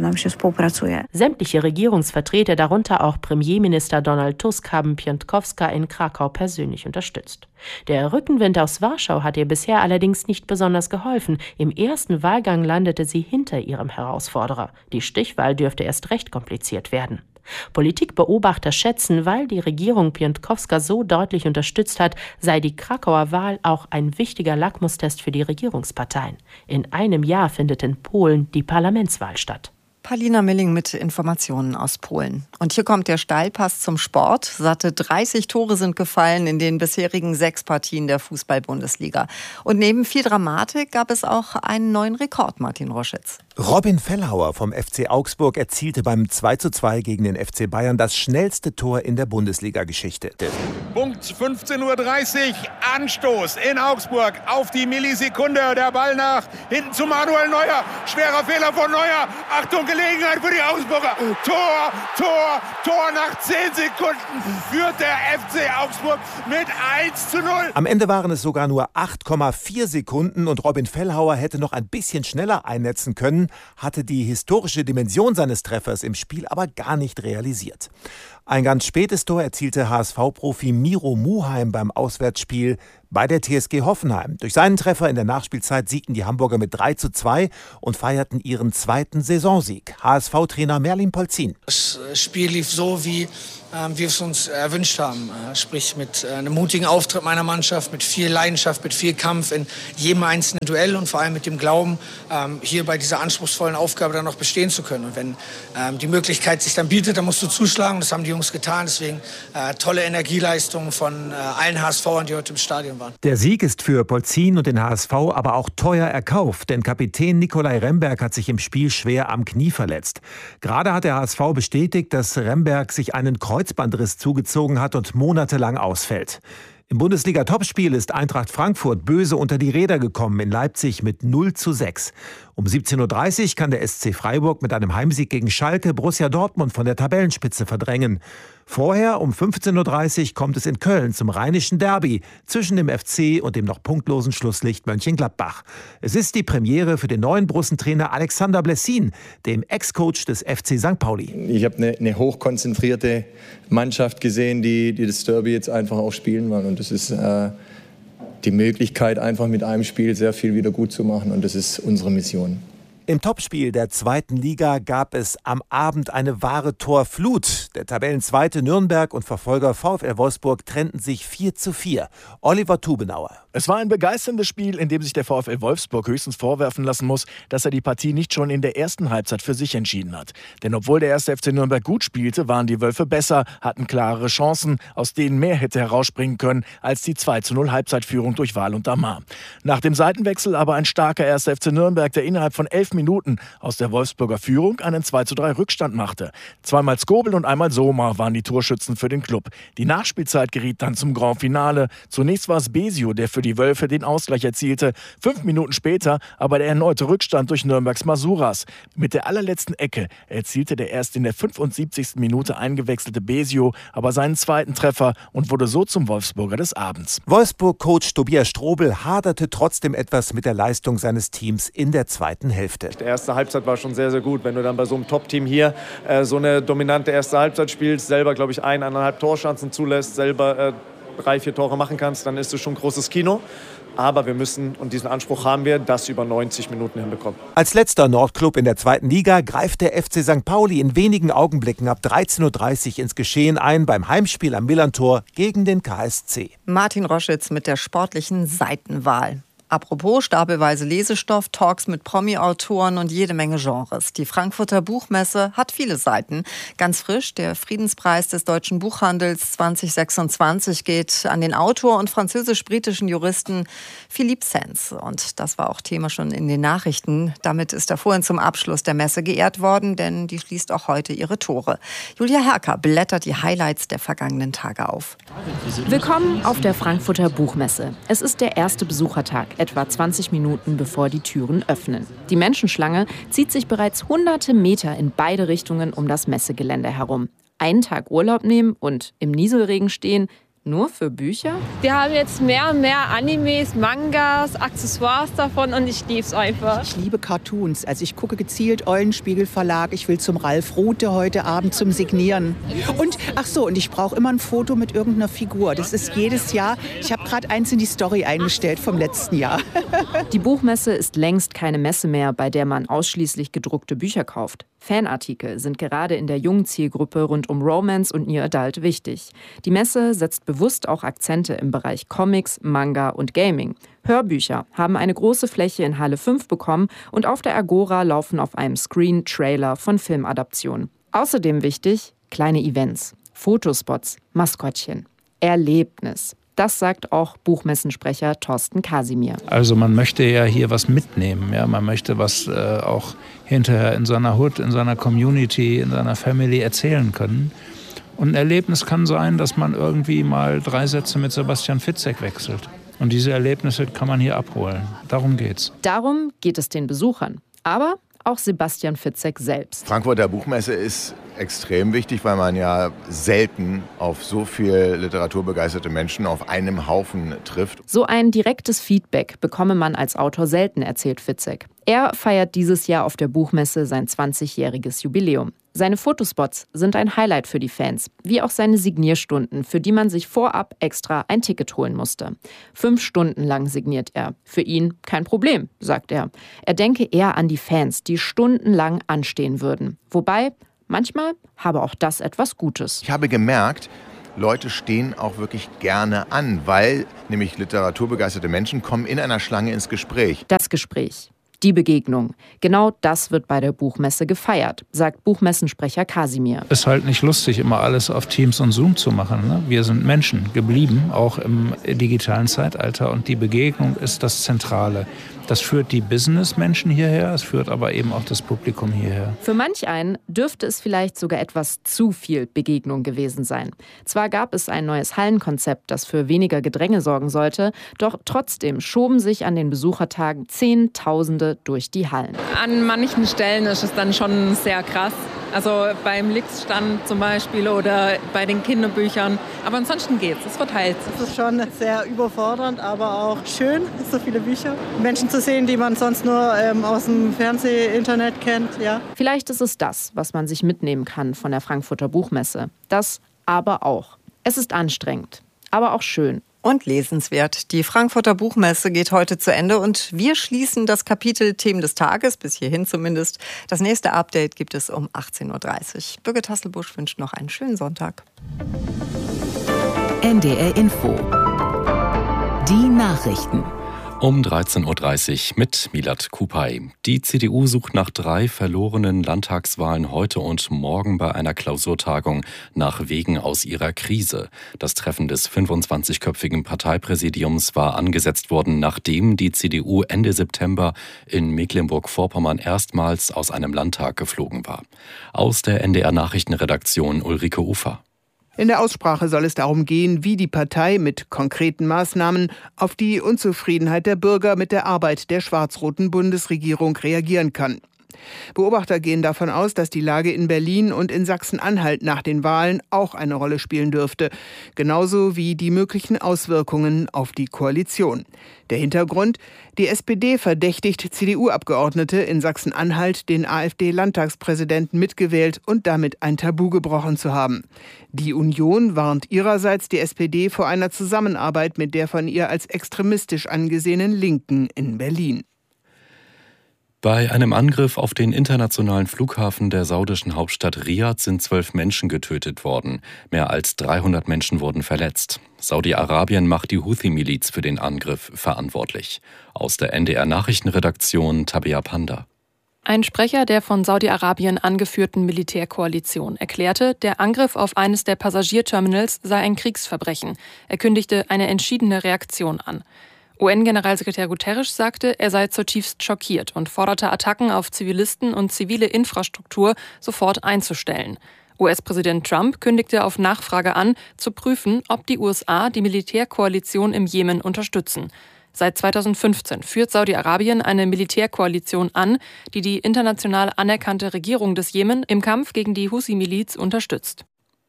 S11: Sämtliche Regierungsvertreter, darunter auch Premierminister Donald Tusk, haben Piątkowska in Krakau persönlich unterstützt. Der Rückenwind aus Warschau hat ihr bisher allerdings nicht besonders geholfen. Im ersten Wahlgang landete sie hinter ihrem Herausforderer. Die Stichwahl dürfte erst recht kompliziert werden. Politikbeobachter schätzen, weil die Regierung Piątkowska so deutlich unterstützt hat, sei die Krakauer Wahl auch ein wichtiger Lackmustest für die Regierungsparteien. In einem Jahr findet in Polen die Parlamentswahl statt.
S6: Paulina Milling mit Informationen aus Polen. Und hier kommt der Steilpass zum Sport. Satte dreißig Tore sind gefallen in den bisherigen sechs Partien der Fußball-Bundesliga. Und neben viel Dramatik gab es auch einen neuen Rekord, Martin Roschitz.
S12: Robin Fellhauer vom F C Augsburg erzielte beim zwei zu zwei gegen den F C Bayern das schnellste Tor in der Bundesliga-Geschichte.
S13: Punkt fünfzehn Uhr dreißig, Anstoß in Augsburg auf die Millisekunde. Der Ball nach hinten zu Manuel Neuer. Schwerer Fehler von Neuer. Achtung, Gelegenheit für die Augsburger. Tor, Tor, Tor nach zehn Sekunden führt der F C Augsburg mit eins zu null.
S12: Am Ende waren es sogar nur acht Komma vier Sekunden und Robin Fellhauer hätte noch ein bisschen schneller einnetzen können, hatte die historische Dimension seines Treffers im Spiel aber gar nicht realisiert. Ein ganz spätes Tor erzielte H S V-Profi Miro Muheim beim Auswärtsspiel bei der T S G Hoffenheim. Durch seinen Treffer in der Nachspielzeit siegten die Hamburger mit drei zu zwei und feierten ihren zweiten Saisonsieg. H S V-Trainer Merlin Polzin.
S14: Das Spiel lief so, wie wie wir es uns erwünscht haben. Sprich mit einem mutigen Auftritt meiner Mannschaft, mit viel Leidenschaft, mit viel Kampf in jedem einzelnen Duell und vor allem mit dem Glauben, hier bei dieser anspruchsvollen Aufgabe dann noch bestehen zu können. Und wenn die Möglichkeit sich dann bietet, dann musst du zuschlagen. Das haben die Jungs getan. Deswegen tolle Energieleistung von allen H S V-ern, die heute im Stadion waren.
S12: Der Sieg ist für Polzin und den H S V aber auch teuer erkauft, denn Kapitän Nikolai Remberg hat sich im Spiel schwer am Knie verletzt. Gerade hat der H S V bestätigt, dass Remberg sich einen Kreuzbandriss zugezogen hat und monatelang ausfällt. Im Bundesliga-Topspiel ist Eintracht Frankfurt böse unter die Räder gekommen in Leipzig mit null zu sechs. Um siebzehn Uhr dreißig kann der S C Freiburg mit einem Heimsieg gegen Schalke Borussia Dortmund von der Tabellenspitze verdrängen. Vorher um fünfzehn Uhr dreißig kommt es in Köln zum rheinischen Derby zwischen dem F C und dem noch punktlosen Schlusslicht Mönchengladbach. Es ist die Premiere für den neuen Brussentrainer Alexander Blessin, dem Ex-Coach des F C Sankt Pauli.
S15: Ich habe eine, eine hochkonzentrierte Mannschaft gesehen, die, die das Derby jetzt einfach auch spielen wollen. Und das ist äh, die Möglichkeit, einfach mit einem Spiel sehr viel wieder gut zu machen. Und das ist unsere Mission.
S12: Im Topspiel der zweiten Liga gab es am Abend eine wahre Torflut. Der Tabellenzweite Nürnberg und Verfolger VfL Wolfsburg trennten sich vier zu vier. Oliver Tubenauer.
S16: Es war ein begeisterndes Spiel, in dem sich der VfL Wolfsburg höchstens vorwerfen lassen muss, dass er die Partie nicht schon in der ersten Halbzeit für sich entschieden hat. Denn obwohl der erste F C Nürnberg gut spielte, waren die Wölfe besser, hatten klarere Chancen, aus denen mehr hätte herausspringen können als die zwei zu null Halbzeitführung durch Wahl und Damar. Nach dem Seitenwechsel aber ein starker erster F C Nürnberg, der innerhalb von elf Minuten aus der Wolfsburger Führung einen zwei zu drei Rückstand machte. Zweimal Skobel und einmal Sommer waren die Torschützen für den Club. Die Nachspielzeit geriet dann zum Grand Finale. Zunächst war es Besio, der für die Wölfe den Ausgleich erzielte. Fünf Minuten später aber der erneute Rückstand durch Nürnbergs Masuras. Mit der allerletzten Ecke erzielte der erst in der fünfundsiebzigsten Minute eingewechselte Besio aber seinen zweiten Treffer und wurde so zum Wolfsburger des Abends.
S12: Wolfsburg-Coach Tobias Strobel haderte trotzdem etwas mit der Leistung seines Teams in der zweiten Hälfte.
S17: Die erste Halbzeit war schon sehr, sehr gut. Wenn du dann bei so einem Top-Team hier äh, so eine dominante erste Halbzeit spielst, selber, glaube ich, eineinhalb Torchancen zulässt, selber äh, drei, vier Tore machen kannst, dann ist es schon großes Kino. Aber wir müssen, und diesen Anspruch haben wir, das über neunzig Minuten hinbekommen.
S12: Als letzter Nordclub in der zweiten Liga greift der F C Sankt Pauli in wenigen Augenblicken ab dreizehn Uhr dreißig ins Geschehen ein beim Heimspiel am Millerntor gegen den K S C.
S6: Martin Roschitz mit der sportlichen Seitenwahl. Apropos stapelweise Lesestoff, Talks mit Promi-Autoren und jede Menge Genres. Die Frankfurter Buchmesse hat viele Seiten. Ganz frisch, der Friedenspreis des deutschen Buchhandels zwanzig sechsundzwanzig geht an den Autor und französisch-britischen Juristen Philippe Sands. Und das war auch Thema schon in den Nachrichten. Damit ist er vorhin zum Abschluss der Messe geehrt worden, denn die schließt auch heute ihre Tore. Julia Herker blättert die Highlights der vergangenen Tage auf.
S18: Willkommen auf der Frankfurter Buchmesse. Es ist der erste Besuchertag, etwa zwanzig Minuten bevor die Türen öffnen. Die Menschenschlange zieht sich bereits hunderte Meter in beide Richtungen um das Messegelände herum. Einen Tag Urlaub nehmen und im Nieselregen stehen, nur für Bücher?
S19: Wir haben jetzt mehr und mehr Animes, Mangas, Accessoires davon und ich liebe es einfach.
S20: Ich liebe Cartoons. Also ich gucke gezielt Eulenspiegel Verlag. Ich will zum Ralf Rute heute Abend zum Signieren. Und ach so, und ich brauche immer ein Foto mit irgendeiner Figur. Das ist jedes Jahr. Ich habe gerade eins in die Story eingestellt vom letzten Jahr.
S18: Die Buchmesse ist längst keine Messe mehr, bei der man ausschließlich gedruckte Bücher kauft. Fanartikel sind gerade in der jungen Zielgruppe rund um Romance und New Adult wichtig. Die Messe setzt bewusst auch Akzente im Bereich Comics, Manga und Gaming. Hörbücher haben eine große Fläche in Halle fünf bekommen und auf der Agora laufen auf einem Screen Trailer von Filmadaptionen. Außerdem wichtig, kleine Events, Fotospots, Maskottchen, Erlebnis. Das sagt auch Buchmessensprecher Thorsten Kasimir.
S21: Also man möchte ja hier was mitnehmen. Ja? Man möchte was äh, auch hinterher in seiner Hood, in seiner Community, in seiner Family erzählen können. Und ein Erlebnis kann sein, dass man irgendwie mal drei Sätze mit Sebastian Fitzek wechselt. Und diese Erlebnisse kann man hier abholen. Darum geht's.
S18: Darum geht es den Besuchern. Aber auch Sebastian Fitzek selbst.
S22: Frankfurter Buchmesse ist extrem wichtig, weil man ja selten auf so viel literaturbegeisterte Menschen auf einem Haufen trifft.
S18: So ein direktes Feedback bekomme man als Autor selten, erzählt Fitzek. Er feiert dieses Jahr auf der Buchmesse sein zwanzigjähriges Jubiläum. Seine Fotospots sind ein Highlight für die Fans, wie auch seine Signierstunden, für die man sich vorab extra ein Ticket holen musste. Fünf Stunden lang signiert er. Für ihn kein Problem, sagt er. Er denke eher an die Fans, die stundenlang anstehen würden. Wobei, Manchmal habe auch das etwas Gutes.
S22: Ich habe gemerkt, Leute stehen auch wirklich gerne an, weil nämlich literaturbegeisterte Menschen kommen in einer Schlange ins Gespräch.
S18: Das Gespräch. Die Begegnung. Genau das wird bei der Buchmesse gefeiert, sagt Buchmessensprecher Kasimir.
S21: Es ist halt nicht lustig, immer alles auf Teams und Zoom zu machen. Ne? Wir sind Menschen geblieben, auch im digitalen Zeitalter. Und die Begegnung ist das Zentrale. Das führt die Businessmenschen hierher, es führt aber eben auch das Publikum hierher.
S18: Für manch einen dürfte es vielleicht sogar etwas zu viel Begegnung gewesen sein. Zwar gab es ein neues Hallenkonzept, das für weniger Gedränge sorgen sollte, doch trotzdem schoben sich an den Besuchertagen Zehntausende durch die Hallen.
S19: An manchen Stellen ist es dann schon sehr krass. Also beim Lix-Stand zum Beispiel oder bei den Kinderbüchern. Aber ansonsten geht's, es verteilt sich.
S3: Es ist schon sehr überfordernd, aber auch schön, so viele Bücher. Menschen zu sehen, die man sonst nur ähm, aus dem Fernseh-, Internet kennt. Ja.
S18: Vielleicht ist es das, was man sich mitnehmen kann von der Frankfurter Buchmesse. Das aber auch. Es ist anstrengend, aber auch schön.
S6: Und lesenswert. Die Frankfurter Buchmesse geht heute zu Ende und wir schließen das Kapitel Themen des Tages, bis hierhin zumindest. Das nächste Update gibt es um achtzehn Uhr dreißig. Birgit Hasselbusch wünscht noch einen schönen Sonntag.
S1: N D R Info. Die Nachrichten.
S2: Um dreizehn Uhr dreißig mit Milad Kupay. Die C D U sucht nach drei verlorenen Landtagswahlen heute und morgen bei einer Klausurtagung nach Wegen aus ihrer Krise. Das Treffen des fünfundzwanzigköpfigen Parteipräsidiums war angesetzt worden, nachdem die C D U Ende September in Mecklenburg-Vorpommern erstmals aus einem Landtag geflogen war. Aus der N D R-Nachrichtenredaktion Ulrike Ufer.
S4: In der Aussprache soll es darum gehen, wie die Partei mit konkreten Maßnahmen auf die Unzufriedenheit der Bürger mit der Arbeit der schwarz-roten Bundesregierung reagieren kann. Beobachter gehen davon aus, dass die Lage in Berlin und in Sachsen-Anhalt nach den Wahlen auch eine Rolle spielen dürfte, genauso wie die möglichen Auswirkungen auf die Koalition. Der Hintergrund: Die S P D verdächtigt C D U-Abgeordnete in Sachsen-Anhalt, den AfD-Landtagspräsidenten mitgewählt und damit ein Tabu gebrochen zu haben. Die Union warnt ihrerseits die S P D vor einer Zusammenarbeit mit der von ihr als extremistisch angesehenen Linken in Berlin.
S2: Bei einem Angriff auf den internationalen Flughafen der saudischen Hauptstadt Riad sind zwölf Menschen getötet worden. Mehr als dreihundert Menschen wurden verletzt. Saudi-Arabien macht die Houthi-Miliz für den Angriff verantwortlich. Aus der N D R-Nachrichtenredaktion Tabea Panda.
S23: Ein Sprecher der von Saudi-Arabien angeführten Militärkoalition erklärte, der Angriff auf eines der Passagierterminals sei ein Kriegsverbrechen. Er kündigte eine entschiedene Reaktion an. U N-Generalsekretär Guterres sagte, er sei zutiefst schockiert und forderte Attacken auf Zivilisten und zivile Infrastruktur sofort einzustellen. U S-Präsident Trump kündigte auf Nachfrage an, zu prüfen, ob die U S A die Militärkoalition im Jemen unterstützen. Seit zweitausendfünfzehn führt Saudi-Arabien eine Militärkoalition an, die die international anerkannte Regierung des Jemen im Kampf gegen die Houthi-Miliz unterstützt.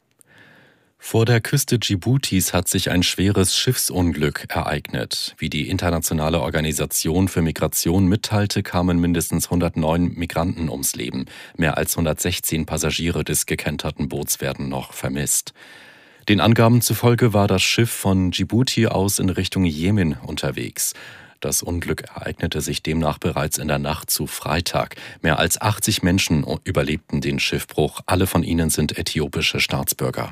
S2: Vor der Küste Djiboutis hat sich ein schweres Schiffsunglück ereignet. Wie die Internationale Organisation für Migration mitteilte, kamen mindestens hundertneun Migranten ums Leben. Mehr als hundertsechzehn Passagiere des gekenterten Boots werden noch vermisst. Den Angaben zufolge war das Schiff von Djibouti aus in Richtung Jemen unterwegs. Das Unglück ereignete sich demnach bereits in der Nacht zu Freitag. Mehr als achtzig Menschen überlebten den Schiffbruch. Alle von ihnen sind äthiopische Staatsbürger.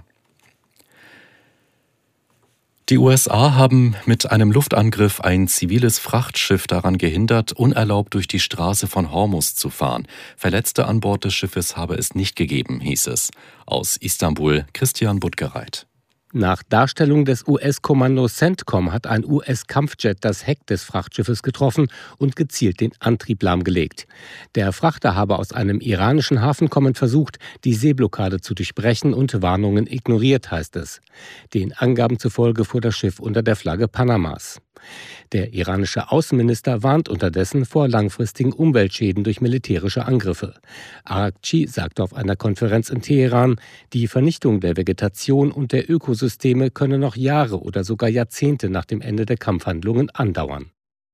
S2: Die U S A haben mit einem Luftangriff ein ziviles Frachtschiff daran gehindert, unerlaubt durch die Straße von Hormuz zu fahren. Verletzte an Bord des Schiffes habe es nicht gegeben, hieß es. Aus Istanbul Christian Buttgereit.
S24: Nach Darstellung des U S-Kommandos CENTCOM hat ein U S-Kampfjet das Heck des Frachtschiffes getroffen und gezielt den Antrieb lahmgelegt. Der Frachter habe aus einem iranischen Hafen kommend versucht, die Seeblockade zu durchbrechen und Warnungen ignoriert, heißt es. Den Angaben zufolge fuhr das Schiff unter der Flagge Panamas. Der iranische Außenminister warnt unterdessen vor langfristigen Umweltschäden durch militärische Angriffe. Araghchi sagte auf einer Konferenz in Teheran, die Vernichtung der Vegetation und der Ökosysteme könne noch Jahre oder sogar Jahrzehnte nach dem Ende der Kampfhandlungen andauern.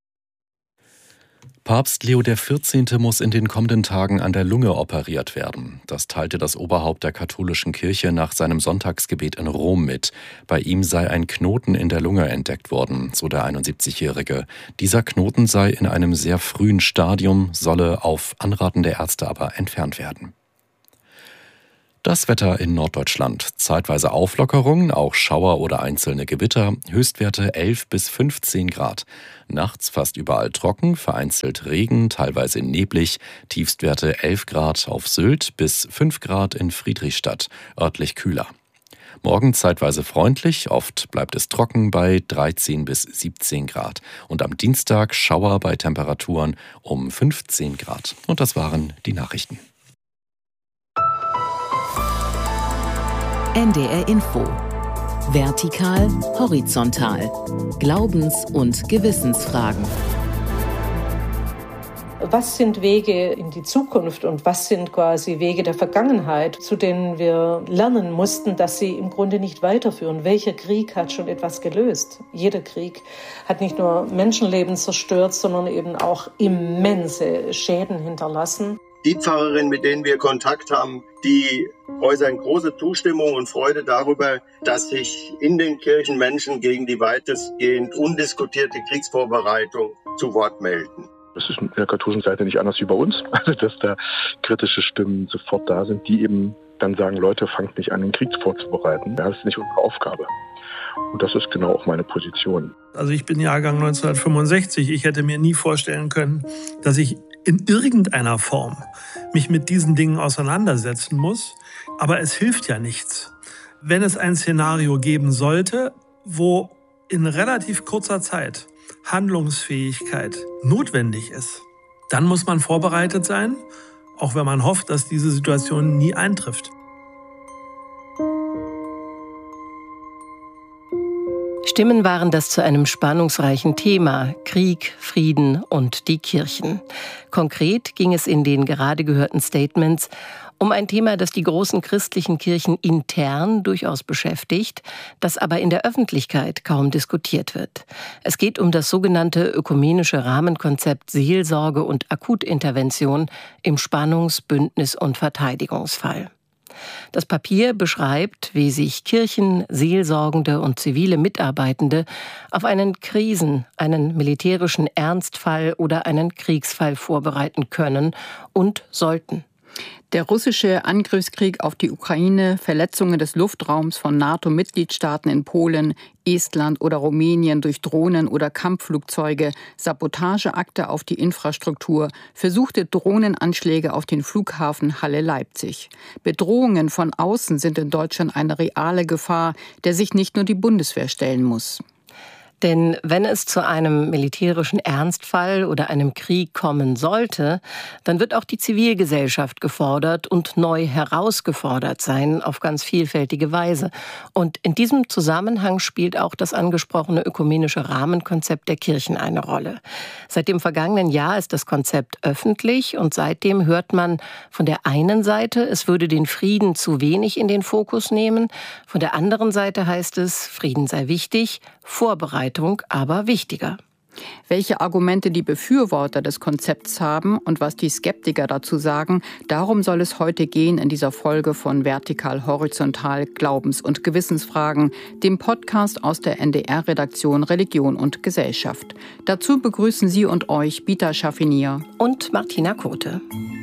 S2: Papst Leo der vierzehnte muss in den kommenden Tagen an der Lunge operiert werden. Das teilte das Oberhaupt der katholischen Kirche nach seinem Sonntagsgebet in Rom mit. Bei ihm sei ein Knoten in der Lunge entdeckt worden, so der einundsiebzigjährige. Dieser Knoten sei in einem sehr frühen Stadium, solle auf Anraten der Ärzte aber entfernt werden. Das Wetter in Norddeutschland. Zeitweise Auflockerung, auch Schauer oder einzelne Gewitter. Höchstwerte elf bis fünfzehn Grad. Nachts fast überall trocken, vereinzelt Regen, teilweise neblig. Tiefstwerte elf Grad auf Sylt bis fünf Grad in Friedrichstadt, örtlich kühler. Morgen zeitweise freundlich, oft bleibt es trocken bei dreizehn bis siebzehn Grad. Und am Dienstag Schauer bei Temperaturen um fünfzehn Grad. Und das waren die Nachrichten.
S1: N D R Info. Vertikal, horizontal. Glaubens- und Gewissensfragen.
S5: Was sind Wege in die Zukunft und was sind quasi Wege der Vergangenheit, zu denen wir lernen mussten, dass sie im Grunde nicht weiterführen? Welcher Krieg hat schon etwas gelöst? Jeder Krieg hat nicht nur Menschenleben zerstört, sondern eben auch immense Schäden hinterlassen.
S7: Die Pfarrerinnen, mit denen wir Kontakt haben, die äußern große Zustimmung und Freude darüber, dass sich in den Kirchen Menschen gegen die weitestgehend undiskutierte Kriegsvorbereitung zu Wort melden.
S8: Das ist in der katholischen Seite nicht anders wie bei uns, also dass da kritische Stimmen sofort da sind, die eben dann sagen, Leute, fangt nicht an, den Krieg vorzubereiten. Das ist nicht unsere Aufgabe. Und das ist genau auch meine Position.
S9: Also ich bin Jahrgang neunzehnhundertfünfundsechzig. Ich hätte mir nie vorstellen können, dass ich in irgendeiner Form mich mit diesen Dingen auseinandersetzen muss. Aber es hilft ja nichts. Wenn es ein Szenario geben sollte, wo in relativ kurzer Zeit Handlungsfähigkeit notwendig ist, dann muss man vorbereitet sein, auch wenn man hofft, dass diese Situation nie eintrifft.
S25: Stimmen waren das zu einem spannungsreichen Thema: Krieg, Frieden und die Kirchen. Konkret ging es in den gerade gehörten Statements um ein Thema, das die großen christlichen Kirchen intern durchaus beschäftigt, das aber in der Öffentlichkeit kaum diskutiert wird. Es geht um das sogenannte ökumenische Rahmenkonzept Seelsorge und Akutintervention im Spannungs-, Bündnis- und Verteidigungsfall. Das Papier beschreibt, wie sich Kirchen, Seelsorgende und zivile Mitarbeitende auf einen Krisen-, einen militärischen Ernstfall oder einen Kriegsfall vorbereiten können und sollten.
S26: Der russische Angriffskrieg auf die Ukraine, Verletzungen des Luftraums von NATO-Mitgliedstaaten in Polen, Estland oder Rumänien durch Drohnen oder Kampfflugzeuge, Sabotageakte auf die Infrastruktur, versuchte Drohnenanschläge auf den Flughafen Halle-Leipzig. Bedrohungen von außen sind in Deutschland eine reale Gefahr, der sich nicht nur die Bundeswehr stellen muss.
S25: Denn wenn es zu einem militärischen Ernstfall oder einem Krieg kommen sollte, dann wird auch die Zivilgesellschaft gefordert und neu herausgefordert sein auf ganz vielfältige Weise. Und in diesem Zusammenhang spielt auch das angesprochene ökumenische Rahmenkonzept der Kirchen eine Rolle. Seit dem vergangenen Jahr ist das Konzept öffentlich und seitdem hört man von der einen Seite, es würde den Frieden zu wenig in den Fokus nehmen, von der anderen Seite heißt es, Frieden sei wichtig, Vorbereitung aber wichtiger.
S26: Welche Argumente die Befürworter des Konzepts haben und was die Skeptiker dazu sagen, darum soll es heute gehen in dieser Folge von Vertikal, Horizontal, Glaubens- und Gewissensfragen, dem Podcast aus der N D R-Redaktion Religion und Gesellschaft. Dazu begrüßen Sie und euch Bita Schaffinier
S25: und Martina Kote.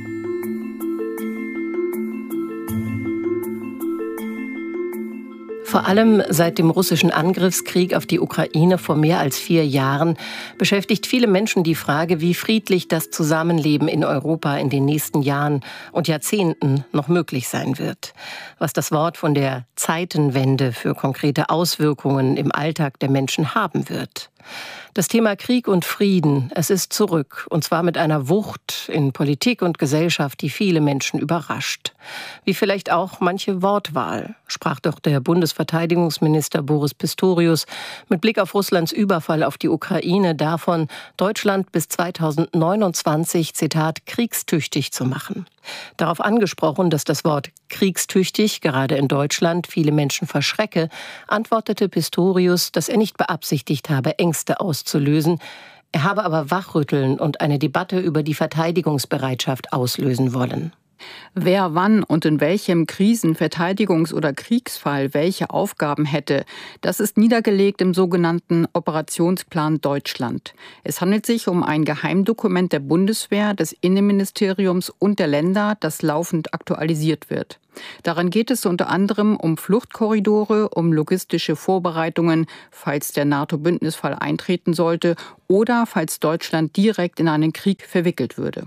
S25: Vor allem seit dem russischen Angriffskrieg auf die Ukraine vor mehr als vier Jahren beschäftigt viele Menschen die Frage, wie friedlich das Zusammenleben in Europa in den nächsten Jahren und Jahrzehnten noch möglich sein wird. Was das Wort von der Zeitenwende für konkrete Auswirkungen im Alltag der Menschen haben wird. Das Thema Krieg und Frieden, es ist zurück, und zwar mit einer Wucht in Politik und Gesellschaft, die viele Menschen überrascht. Wie vielleicht auch manche Wortwahl, sprach doch der Bundesverteidigungsminister Boris Pistorius mit Blick auf Russlands Überfall auf die Ukraine davon, Deutschland bis zweitausendneunundzwanzig, Zitat, kriegstüchtig zu machen. Darauf angesprochen, dass das Wort kriegstüchtig gerade in Deutschland viele Menschen verschrecke, antwortete Pistorius, dass er nicht beabsichtigt habe, Ängste auszulösen. Er habe aber Wachrütteln und eine Debatte über die Verteidigungsbereitschaft auslösen wollen.
S26: Wer wann und in welchem Krisen-, Verteidigungs- oder Kriegsfall welche Aufgaben hätte, das ist niedergelegt im sogenannten Operationsplan Deutschland. Es handelt sich um ein Geheimdokument der Bundeswehr, des Innenministeriums und der Länder, das laufend aktualisiert wird. Darin geht es unter anderem um Fluchtkorridore, um logistische Vorbereitungen, falls der NATO-Bündnisfall eintreten sollte oder falls Deutschland direkt in einen Krieg verwickelt würde.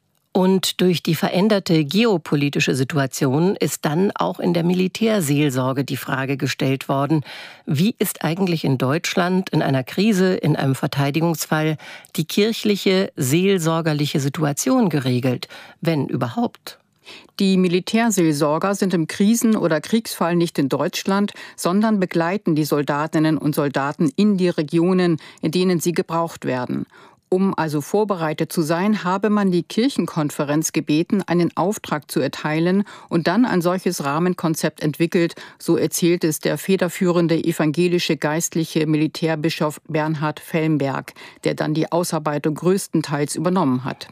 S25: Und durch die veränderte geopolitische Situation ist dann auch in der Militärseelsorge die Frage gestellt worden, wie ist eigentlich in Deutschland in einer Krise, in einem Verteidigungsfall die kirchliche, seelsorgerliche Situation geregelt, wenn überhaupt?
S26: Die Militärseelsorger sind im Krisen- oder Kriegsfall nicht in Deutschland, sondern begleiten die Soldatinnen und Soldaten in die Regionen, in denen sie gebraucht werden. Um also vorbereitet zu sein, habe man die Kirchenkonferenz gebeten, einen Auftrag zu erteilen und dann ein solches Rahmenkonzept entwickelt, so erzählt es der federführende evangelische geistliche Militärbischof Bernhard Felmberg, der dann die Ausarbeitung größtenteils übernommen hat.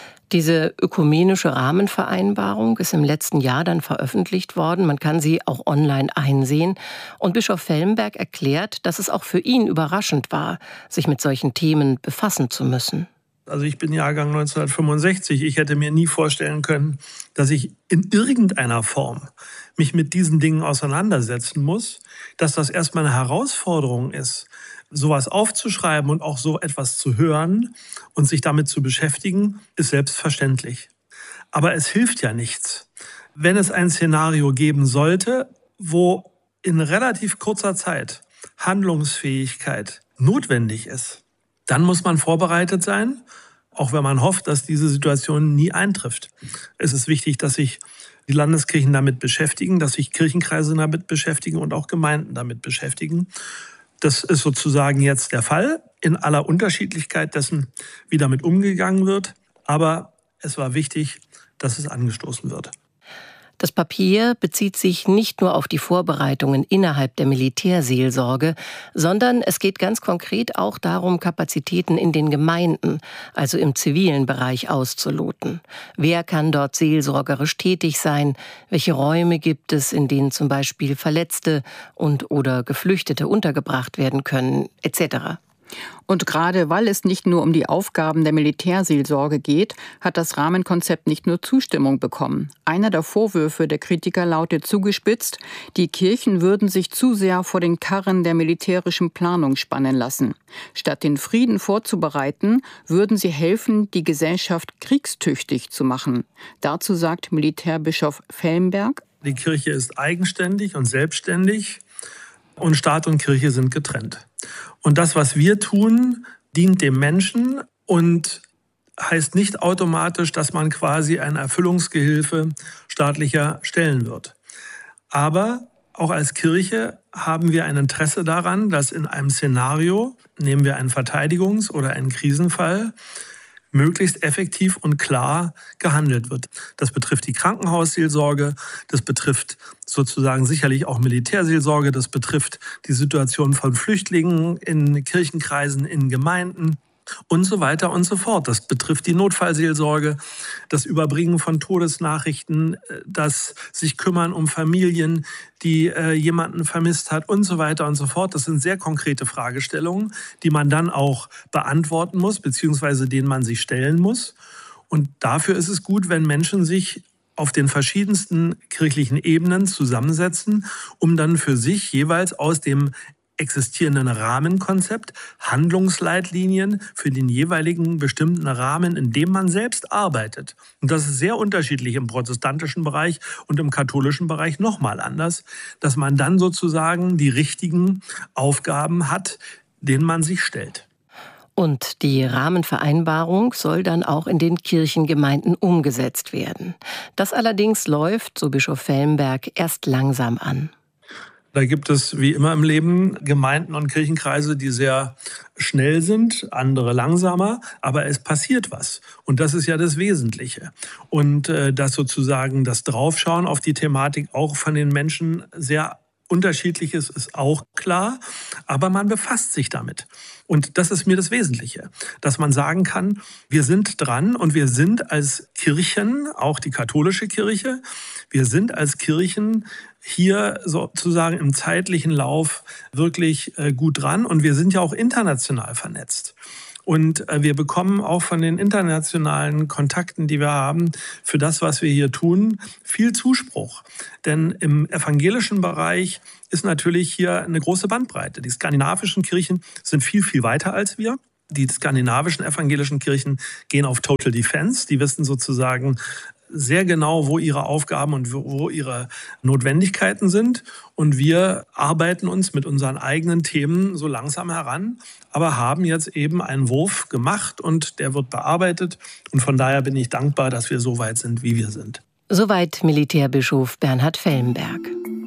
S25: Diese ökumenische Rahmenvereinbarung ist im letzten Jahr dann veröffentlicht worden. Man kann sie auch online einsehen. Und Bischof Felmberg erklärt, dass es auch für ihn überraschend war, sich mit solchen Themen befassen zu müssen.
S9: Also ich bin Jahrgang neunzehnhundertfünfundsechzig. Ich hätte mir nie vorstellen können, dass ich in irgendeiner Form mich mit diesen Dingen auseinandersetzen muss, dass das erstmal eine Herausforderung ist, sowas aufzuschreiben und auch so etwas zu hören und sich damit zu beschäftigen, ist selbstverständlich. Aber es hilft ja nichts. Wenn es ein Szenario geben sollte, wo in relativ kurzer Zeit Handlungsfähigkeit notwendig ist, dann muss man vorbereitet sein, auch wenn man hofft, dass diese Situation nie eintrifft. Es ist wichtig, dass sich die Landeskirchen damit beschäftigen, dass sich Kirchenkreise damit beschäftigen und auch Gemeinden damit beschäftigen. Das ist sozusagen jetzt der Fall, in aller Unterschiedlichkeit dessen, wie damit umgegangen wird. Aber es war wichtig, dass es angestoßen wird.
S25: Das Papier bezieht sich nicht nur auf die Vorbereitungen innerhalb der Militärseelsorge, sondern es geht ganz konkret auch darum, Kapazitäten in den Gemeinden, also im zivilen Bereich, auszuloten. Wer kann dort seelsorgerisch tätig sein? Welche Räume gibt es, in denen zum Beispiel Verletzte und oder Geflüchtete untergebracht werden können, et cetera?
S26: Und gerade weil es nicht nur um die Aufgaben der Militärseelsorge geht, hat das Rahmenkonzept nicht nur Zustimmung bekommen. Einer der Vorwürfe der Kritiker lautet zugespitzt, die Kirchen würden sich zu sehr vor den Karren der militärischen Planung spannen lassen. Statt den Frieden vorzubereiten, würden sie helfen, die Gesellschaft kriegstüchtig zu machen. Dazu sagt Militärbischof Felmberg:
S9: Die Kirche ist eigenständig und selbstständig und Staat und Kirche sind getrennt. Und das, was wir tun, dient dem Menschen und heißt nicht automatisch, dass man quasi ein Erfüllungsgehilfe staatlicher Stellen wird. Aber auch als Kirche haben wir ein Interesse daran, dass in einem Szenario, nehmen wir einen Verteidigungs- oder einen Krisenfall, möglichst effektiv und klar gehandelt wird. Das betrifft die Krankenhausseelsorge, das betrifft sozusagen sicherlich auch Militärseelsorge, das betrifft die Situation von Flüchtlingen in Kirchenkreisen, in Gemeinden und so weiter und so fort. Das betrifft die Notfallseelsorge, das Überbringen von Todesnachrichten, das sich kümmern um Familien, die äh, jemanden vermisst hat und so weiter und so fort. Das sind sehr konkrete Fragestellungen, die man dann auch beantworten muss, beziehungsweise denen man sich stellen muss. Und dafür ist es gut, wenn Menschen sich auf den verschiedensten kirchlichen Ebenen zusammensetzen, um dann für sich jeweils aus dem existierenden Rahmenkonzept, Handlungsleitlinien für den jeweiligen bestimmten Rahmen, in dem man selbst arbeitet. Und das ist sehr unterschiedlich im protestantischen Bereich und im katholischen Bereich nochmal anders, dass man dann sozusagen die richtigen Aufgaben hat, denen man sich stellt.
S25: Und die Rahmenvereinbarung soll dann auch in den Kirchengemeinden umgesetzt werden. Das allerdings läuft, so Bischof Felmberg, erst langsam an.
S9: Da gibt es, wie immer im Leben, Gemeinden und Kirchenkreise, die sehr schnell sind, andere langsamer, aber es passiert was. Und das ist ja das Wesentliche. Und äh, dass sozusagen das Draufschauen auf die Thematik auch von den Menschen sehr unterschiedlich ist, ist auch klar. Aber man befasst sich damit. Und das ist mir das Wesentliche, dass man sagen kann, wir sind dran und wir sind als Kirchen, auch die katholische Kirche, wir sind als Kirchen hier sozusagen im zeitlichen Lauf wirklich gut dran und wir sind ja auch international vernetzt. Und wir bekommen auch von den internationalen Kontakten, die wir haben, für das, was wir hier tun, viel Zuspruch. Denn im evangelischen Bereich ist natürlich hier eine große Bandbreite. Die skandinavischen Kirchen sind viel, viel weiter als wir. Die skandinavischen evangelischen Kirchen gehen auf Total Defense. Die wissen sozusagen sehr genau, wo ihre Aufgaben und wo ihre Notwendigkeiten sind. Und wir arbeiten uns mit unseren eigenen Themen so langsam heran, aber haben jetzt eben einen Wurf gemacht und der wird bearbeitet. Und von daher bin ich dankbar, dass wir so weit sind, wie wir sind.
S25: Soweit Militärbischof Bernhard Fellenberg.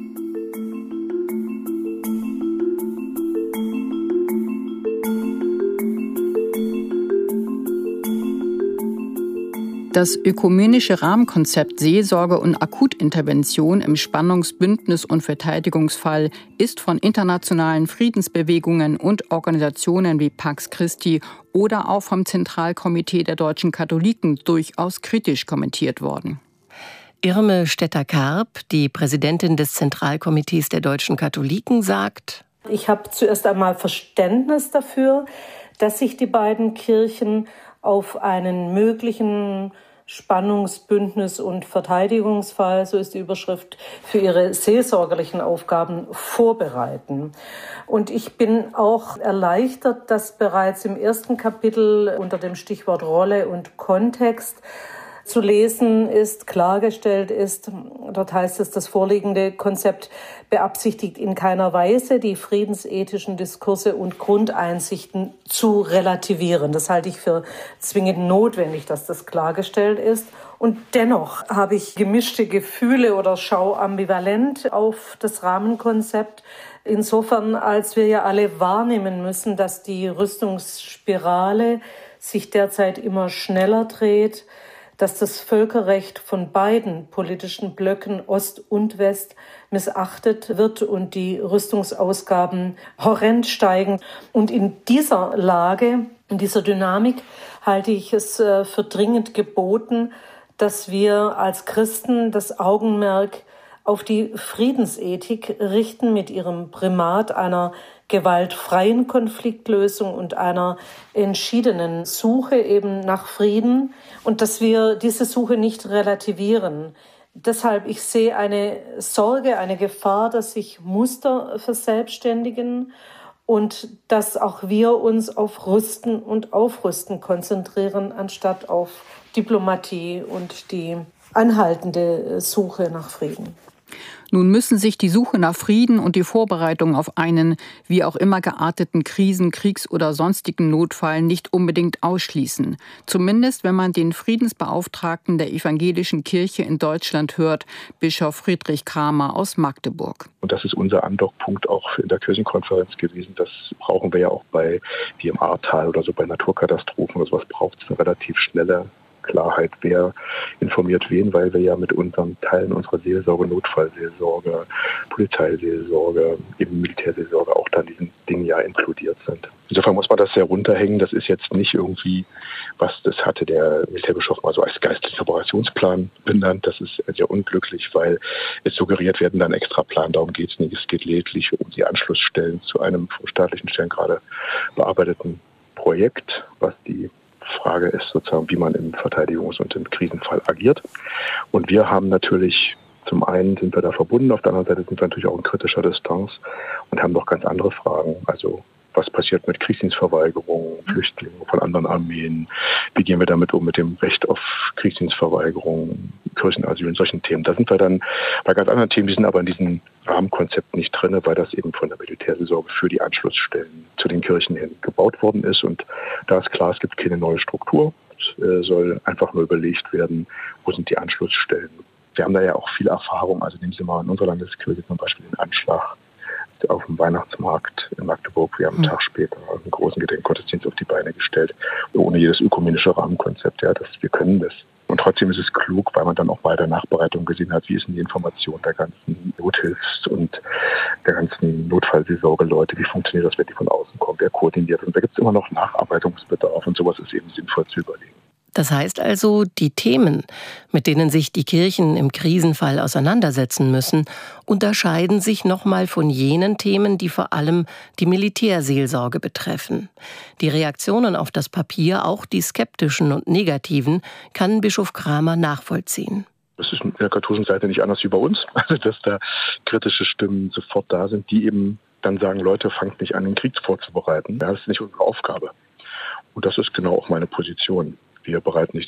S26: Das ökumenische Rahmenkonzept Seelsorge und Akutintervention im Spannungsbündnis- und Verteidigungsfall ist von internationalen Friedensbewegungen und Organisationen wie Pax Christi oder auch vom Zentralkomitee der deutschen Katholiken durchaus kritisch kommentiert worden.
S25: Irme Stetter-Karp, die Präsidentin des Zentralkomitees der deutschen Katholiken, sagt:
S5: Ich habe zuerst einmal Verständnis dafür, dass sich die beiden Kirchen auf einen möglichen Spannungsbündnis- und Verteidigungsfall, so ist die Überschrift, für ihre seelsorgerlichen Aufgaben vorbereiten. Und ich bin auch erleichtert, dass bereits im ersten Kapitel unter dem Stichwort Rolle und Kontext zu lesen ist, klargestellt ist. Dort heißt es, das vorliegende Konzept beabsichtigt in keiner Weise, die friedensethischen Diskurse und Grundeinsichten zu relativieren. Das halte ich für zwingend notwendig, dass das klargestellt ist. Und dennoch habe ich gemischte Gefühle oder schaue ambivalent auf das Rahmenkonzept. Insofern, als wir ja alle wahrnehmen müssen, dass die Rüstungsspirale sich derzeit immer schneller dreht, dass das Völkerrecht von beiden politischen Blöcken Ost und West missachtet wird und die Rüstungsausgaben horrend steigen. Und in dieser Lage, in dieser Dynamik halte ich es für dringend geboten, dass wir als Christen das Augenmerk auf die Friedensethik richten mit ihrem Primat einer gewaltfreien Konfliktlösung und einer entschiedenen Suche eben nach Frieden und dass wir diese Suche nicht relativieren. Deshalb, ich sehe eine Sorge, eine Gefahr, dass sich Muster verselbstständigen und dass auch wir uns auf Rüsten und Aufrüsten konzentrieren, anstatt auf Diplomatie und die anhaltende Suche nach Frieden.
S26: Nun müssen sich die Suche nach Frieden und die Vorbereitung auf einen wie auch immer gearteten Krisen-, Kriegs- oder sonstigen Notfall nicht unbedingt ausschließen. Zumindest, wenn man den Friedensbeauftragten der evangelischen Kirche in Deutschland hört, Bischof Friedrich Kramer aus Magdeburg.
S8: Und das ist unser Andockpunkt auch in der Kirchenkonferenz gewesen. Das brauchen wir ja auch bei, wie im Ahrtal oder so, bei Naturkatastrophen oder sowas braucht es eine relativ schnelle Klarheit, wer informiert wen, weil wir ja mit unseren Teilen unserer Seelsorge, Notfallseelsorge, Polizeiseelsorge, eben Militärseelsorge auch da in diesen Dingen ja inkludiert sind. Insofern muss man das sehr runterhängen. Das ist jetzt nicht irgendwie, was das hatte der Militärbischof mal so als geistlichen Operationsplan benannt. Das ist sehr unglücklich, weil es suggeriert werden dann extra Plan. Darum geht es nicht. Es geht lediglich um die Anschlussstellen zu einem von staatlichen Stellen gerade bearbeiteten Projekt, was die Frage ist sozusagen, wie man im Verteidigungs- und im Krisenfall agiert. Und wir haben natürlich, zum einen sind wir da verbunden, auf der anderen Seite sind wir natürlich auch in kritischer Distanz und haben noch ganz andere Fragen. Also was passiert mit Kriegsdienstverweigerung, Flüchtlingen von anderen Armeen? Wie gehen wir damit um mit dem Recht auf Kriegsdienstverweigerung, Kirchenasyl und solchen Themen? Da sind wir dann bei ganz anderen Themen, die sind aber in diesem Rahmenkonzept nicht drin, weil das eben von der Militärseelsorge für die Anschlussstellen zu den Kirchen hin gebaut worden ist. Und da ist klar, es gibt keine neue Struktur. Es soll einfach nur überlegt werden, wo sind die Anschlussstellen. Wir haben da ja auch viel Erfahrung. Also nehmen Sie mal in unserer Landeskirche zum Beispiel den Anschlag auf dem Weihnachtsmarkt in Magdeburg. Wir haben einen Tag später einen großen Gedenkgottesdienst auf die Beine gestellt, ohne jedes ökumenische Rahmenkonzept. Ja, das, wir können das Und trotzdem ist es klug, weil man dann auch bei der Nachbereitung gesehen hat, wie ist denn die Information der ganzen Nothilfs- und der ganzen Notfallseelsorge-Leute, wie funktioniert das, wenn die von außen kommen, wer koordiniert. Und da gibt es immer noch Nacharbeitungsbedarf und sowas ist eben sinnvoll zu überlegen.
S25: Das heißt also, die Themen, mit denen sich die Kirchen im Krisenfall auseinandersetzen müssen, unterscheiden sich nochmal von jenen Themen, die vor allem die Militärseelsorge betreffen. Die Reaktionen auf das Papier, auch die skeptischen und negativen, kann Bischof Kramer nachvollziehen.
S8: Das ist in der katholischen Seite nicht anders wie bei uns, also dass da kritische Stimmen sofort da sind, die eben dann sagen, Leute, fangt nicht an, den Krieg vorzubereiten. Das ist nicht unsere Aufgabe. Und das ist genau auch meine Position. Wir bereiten nicht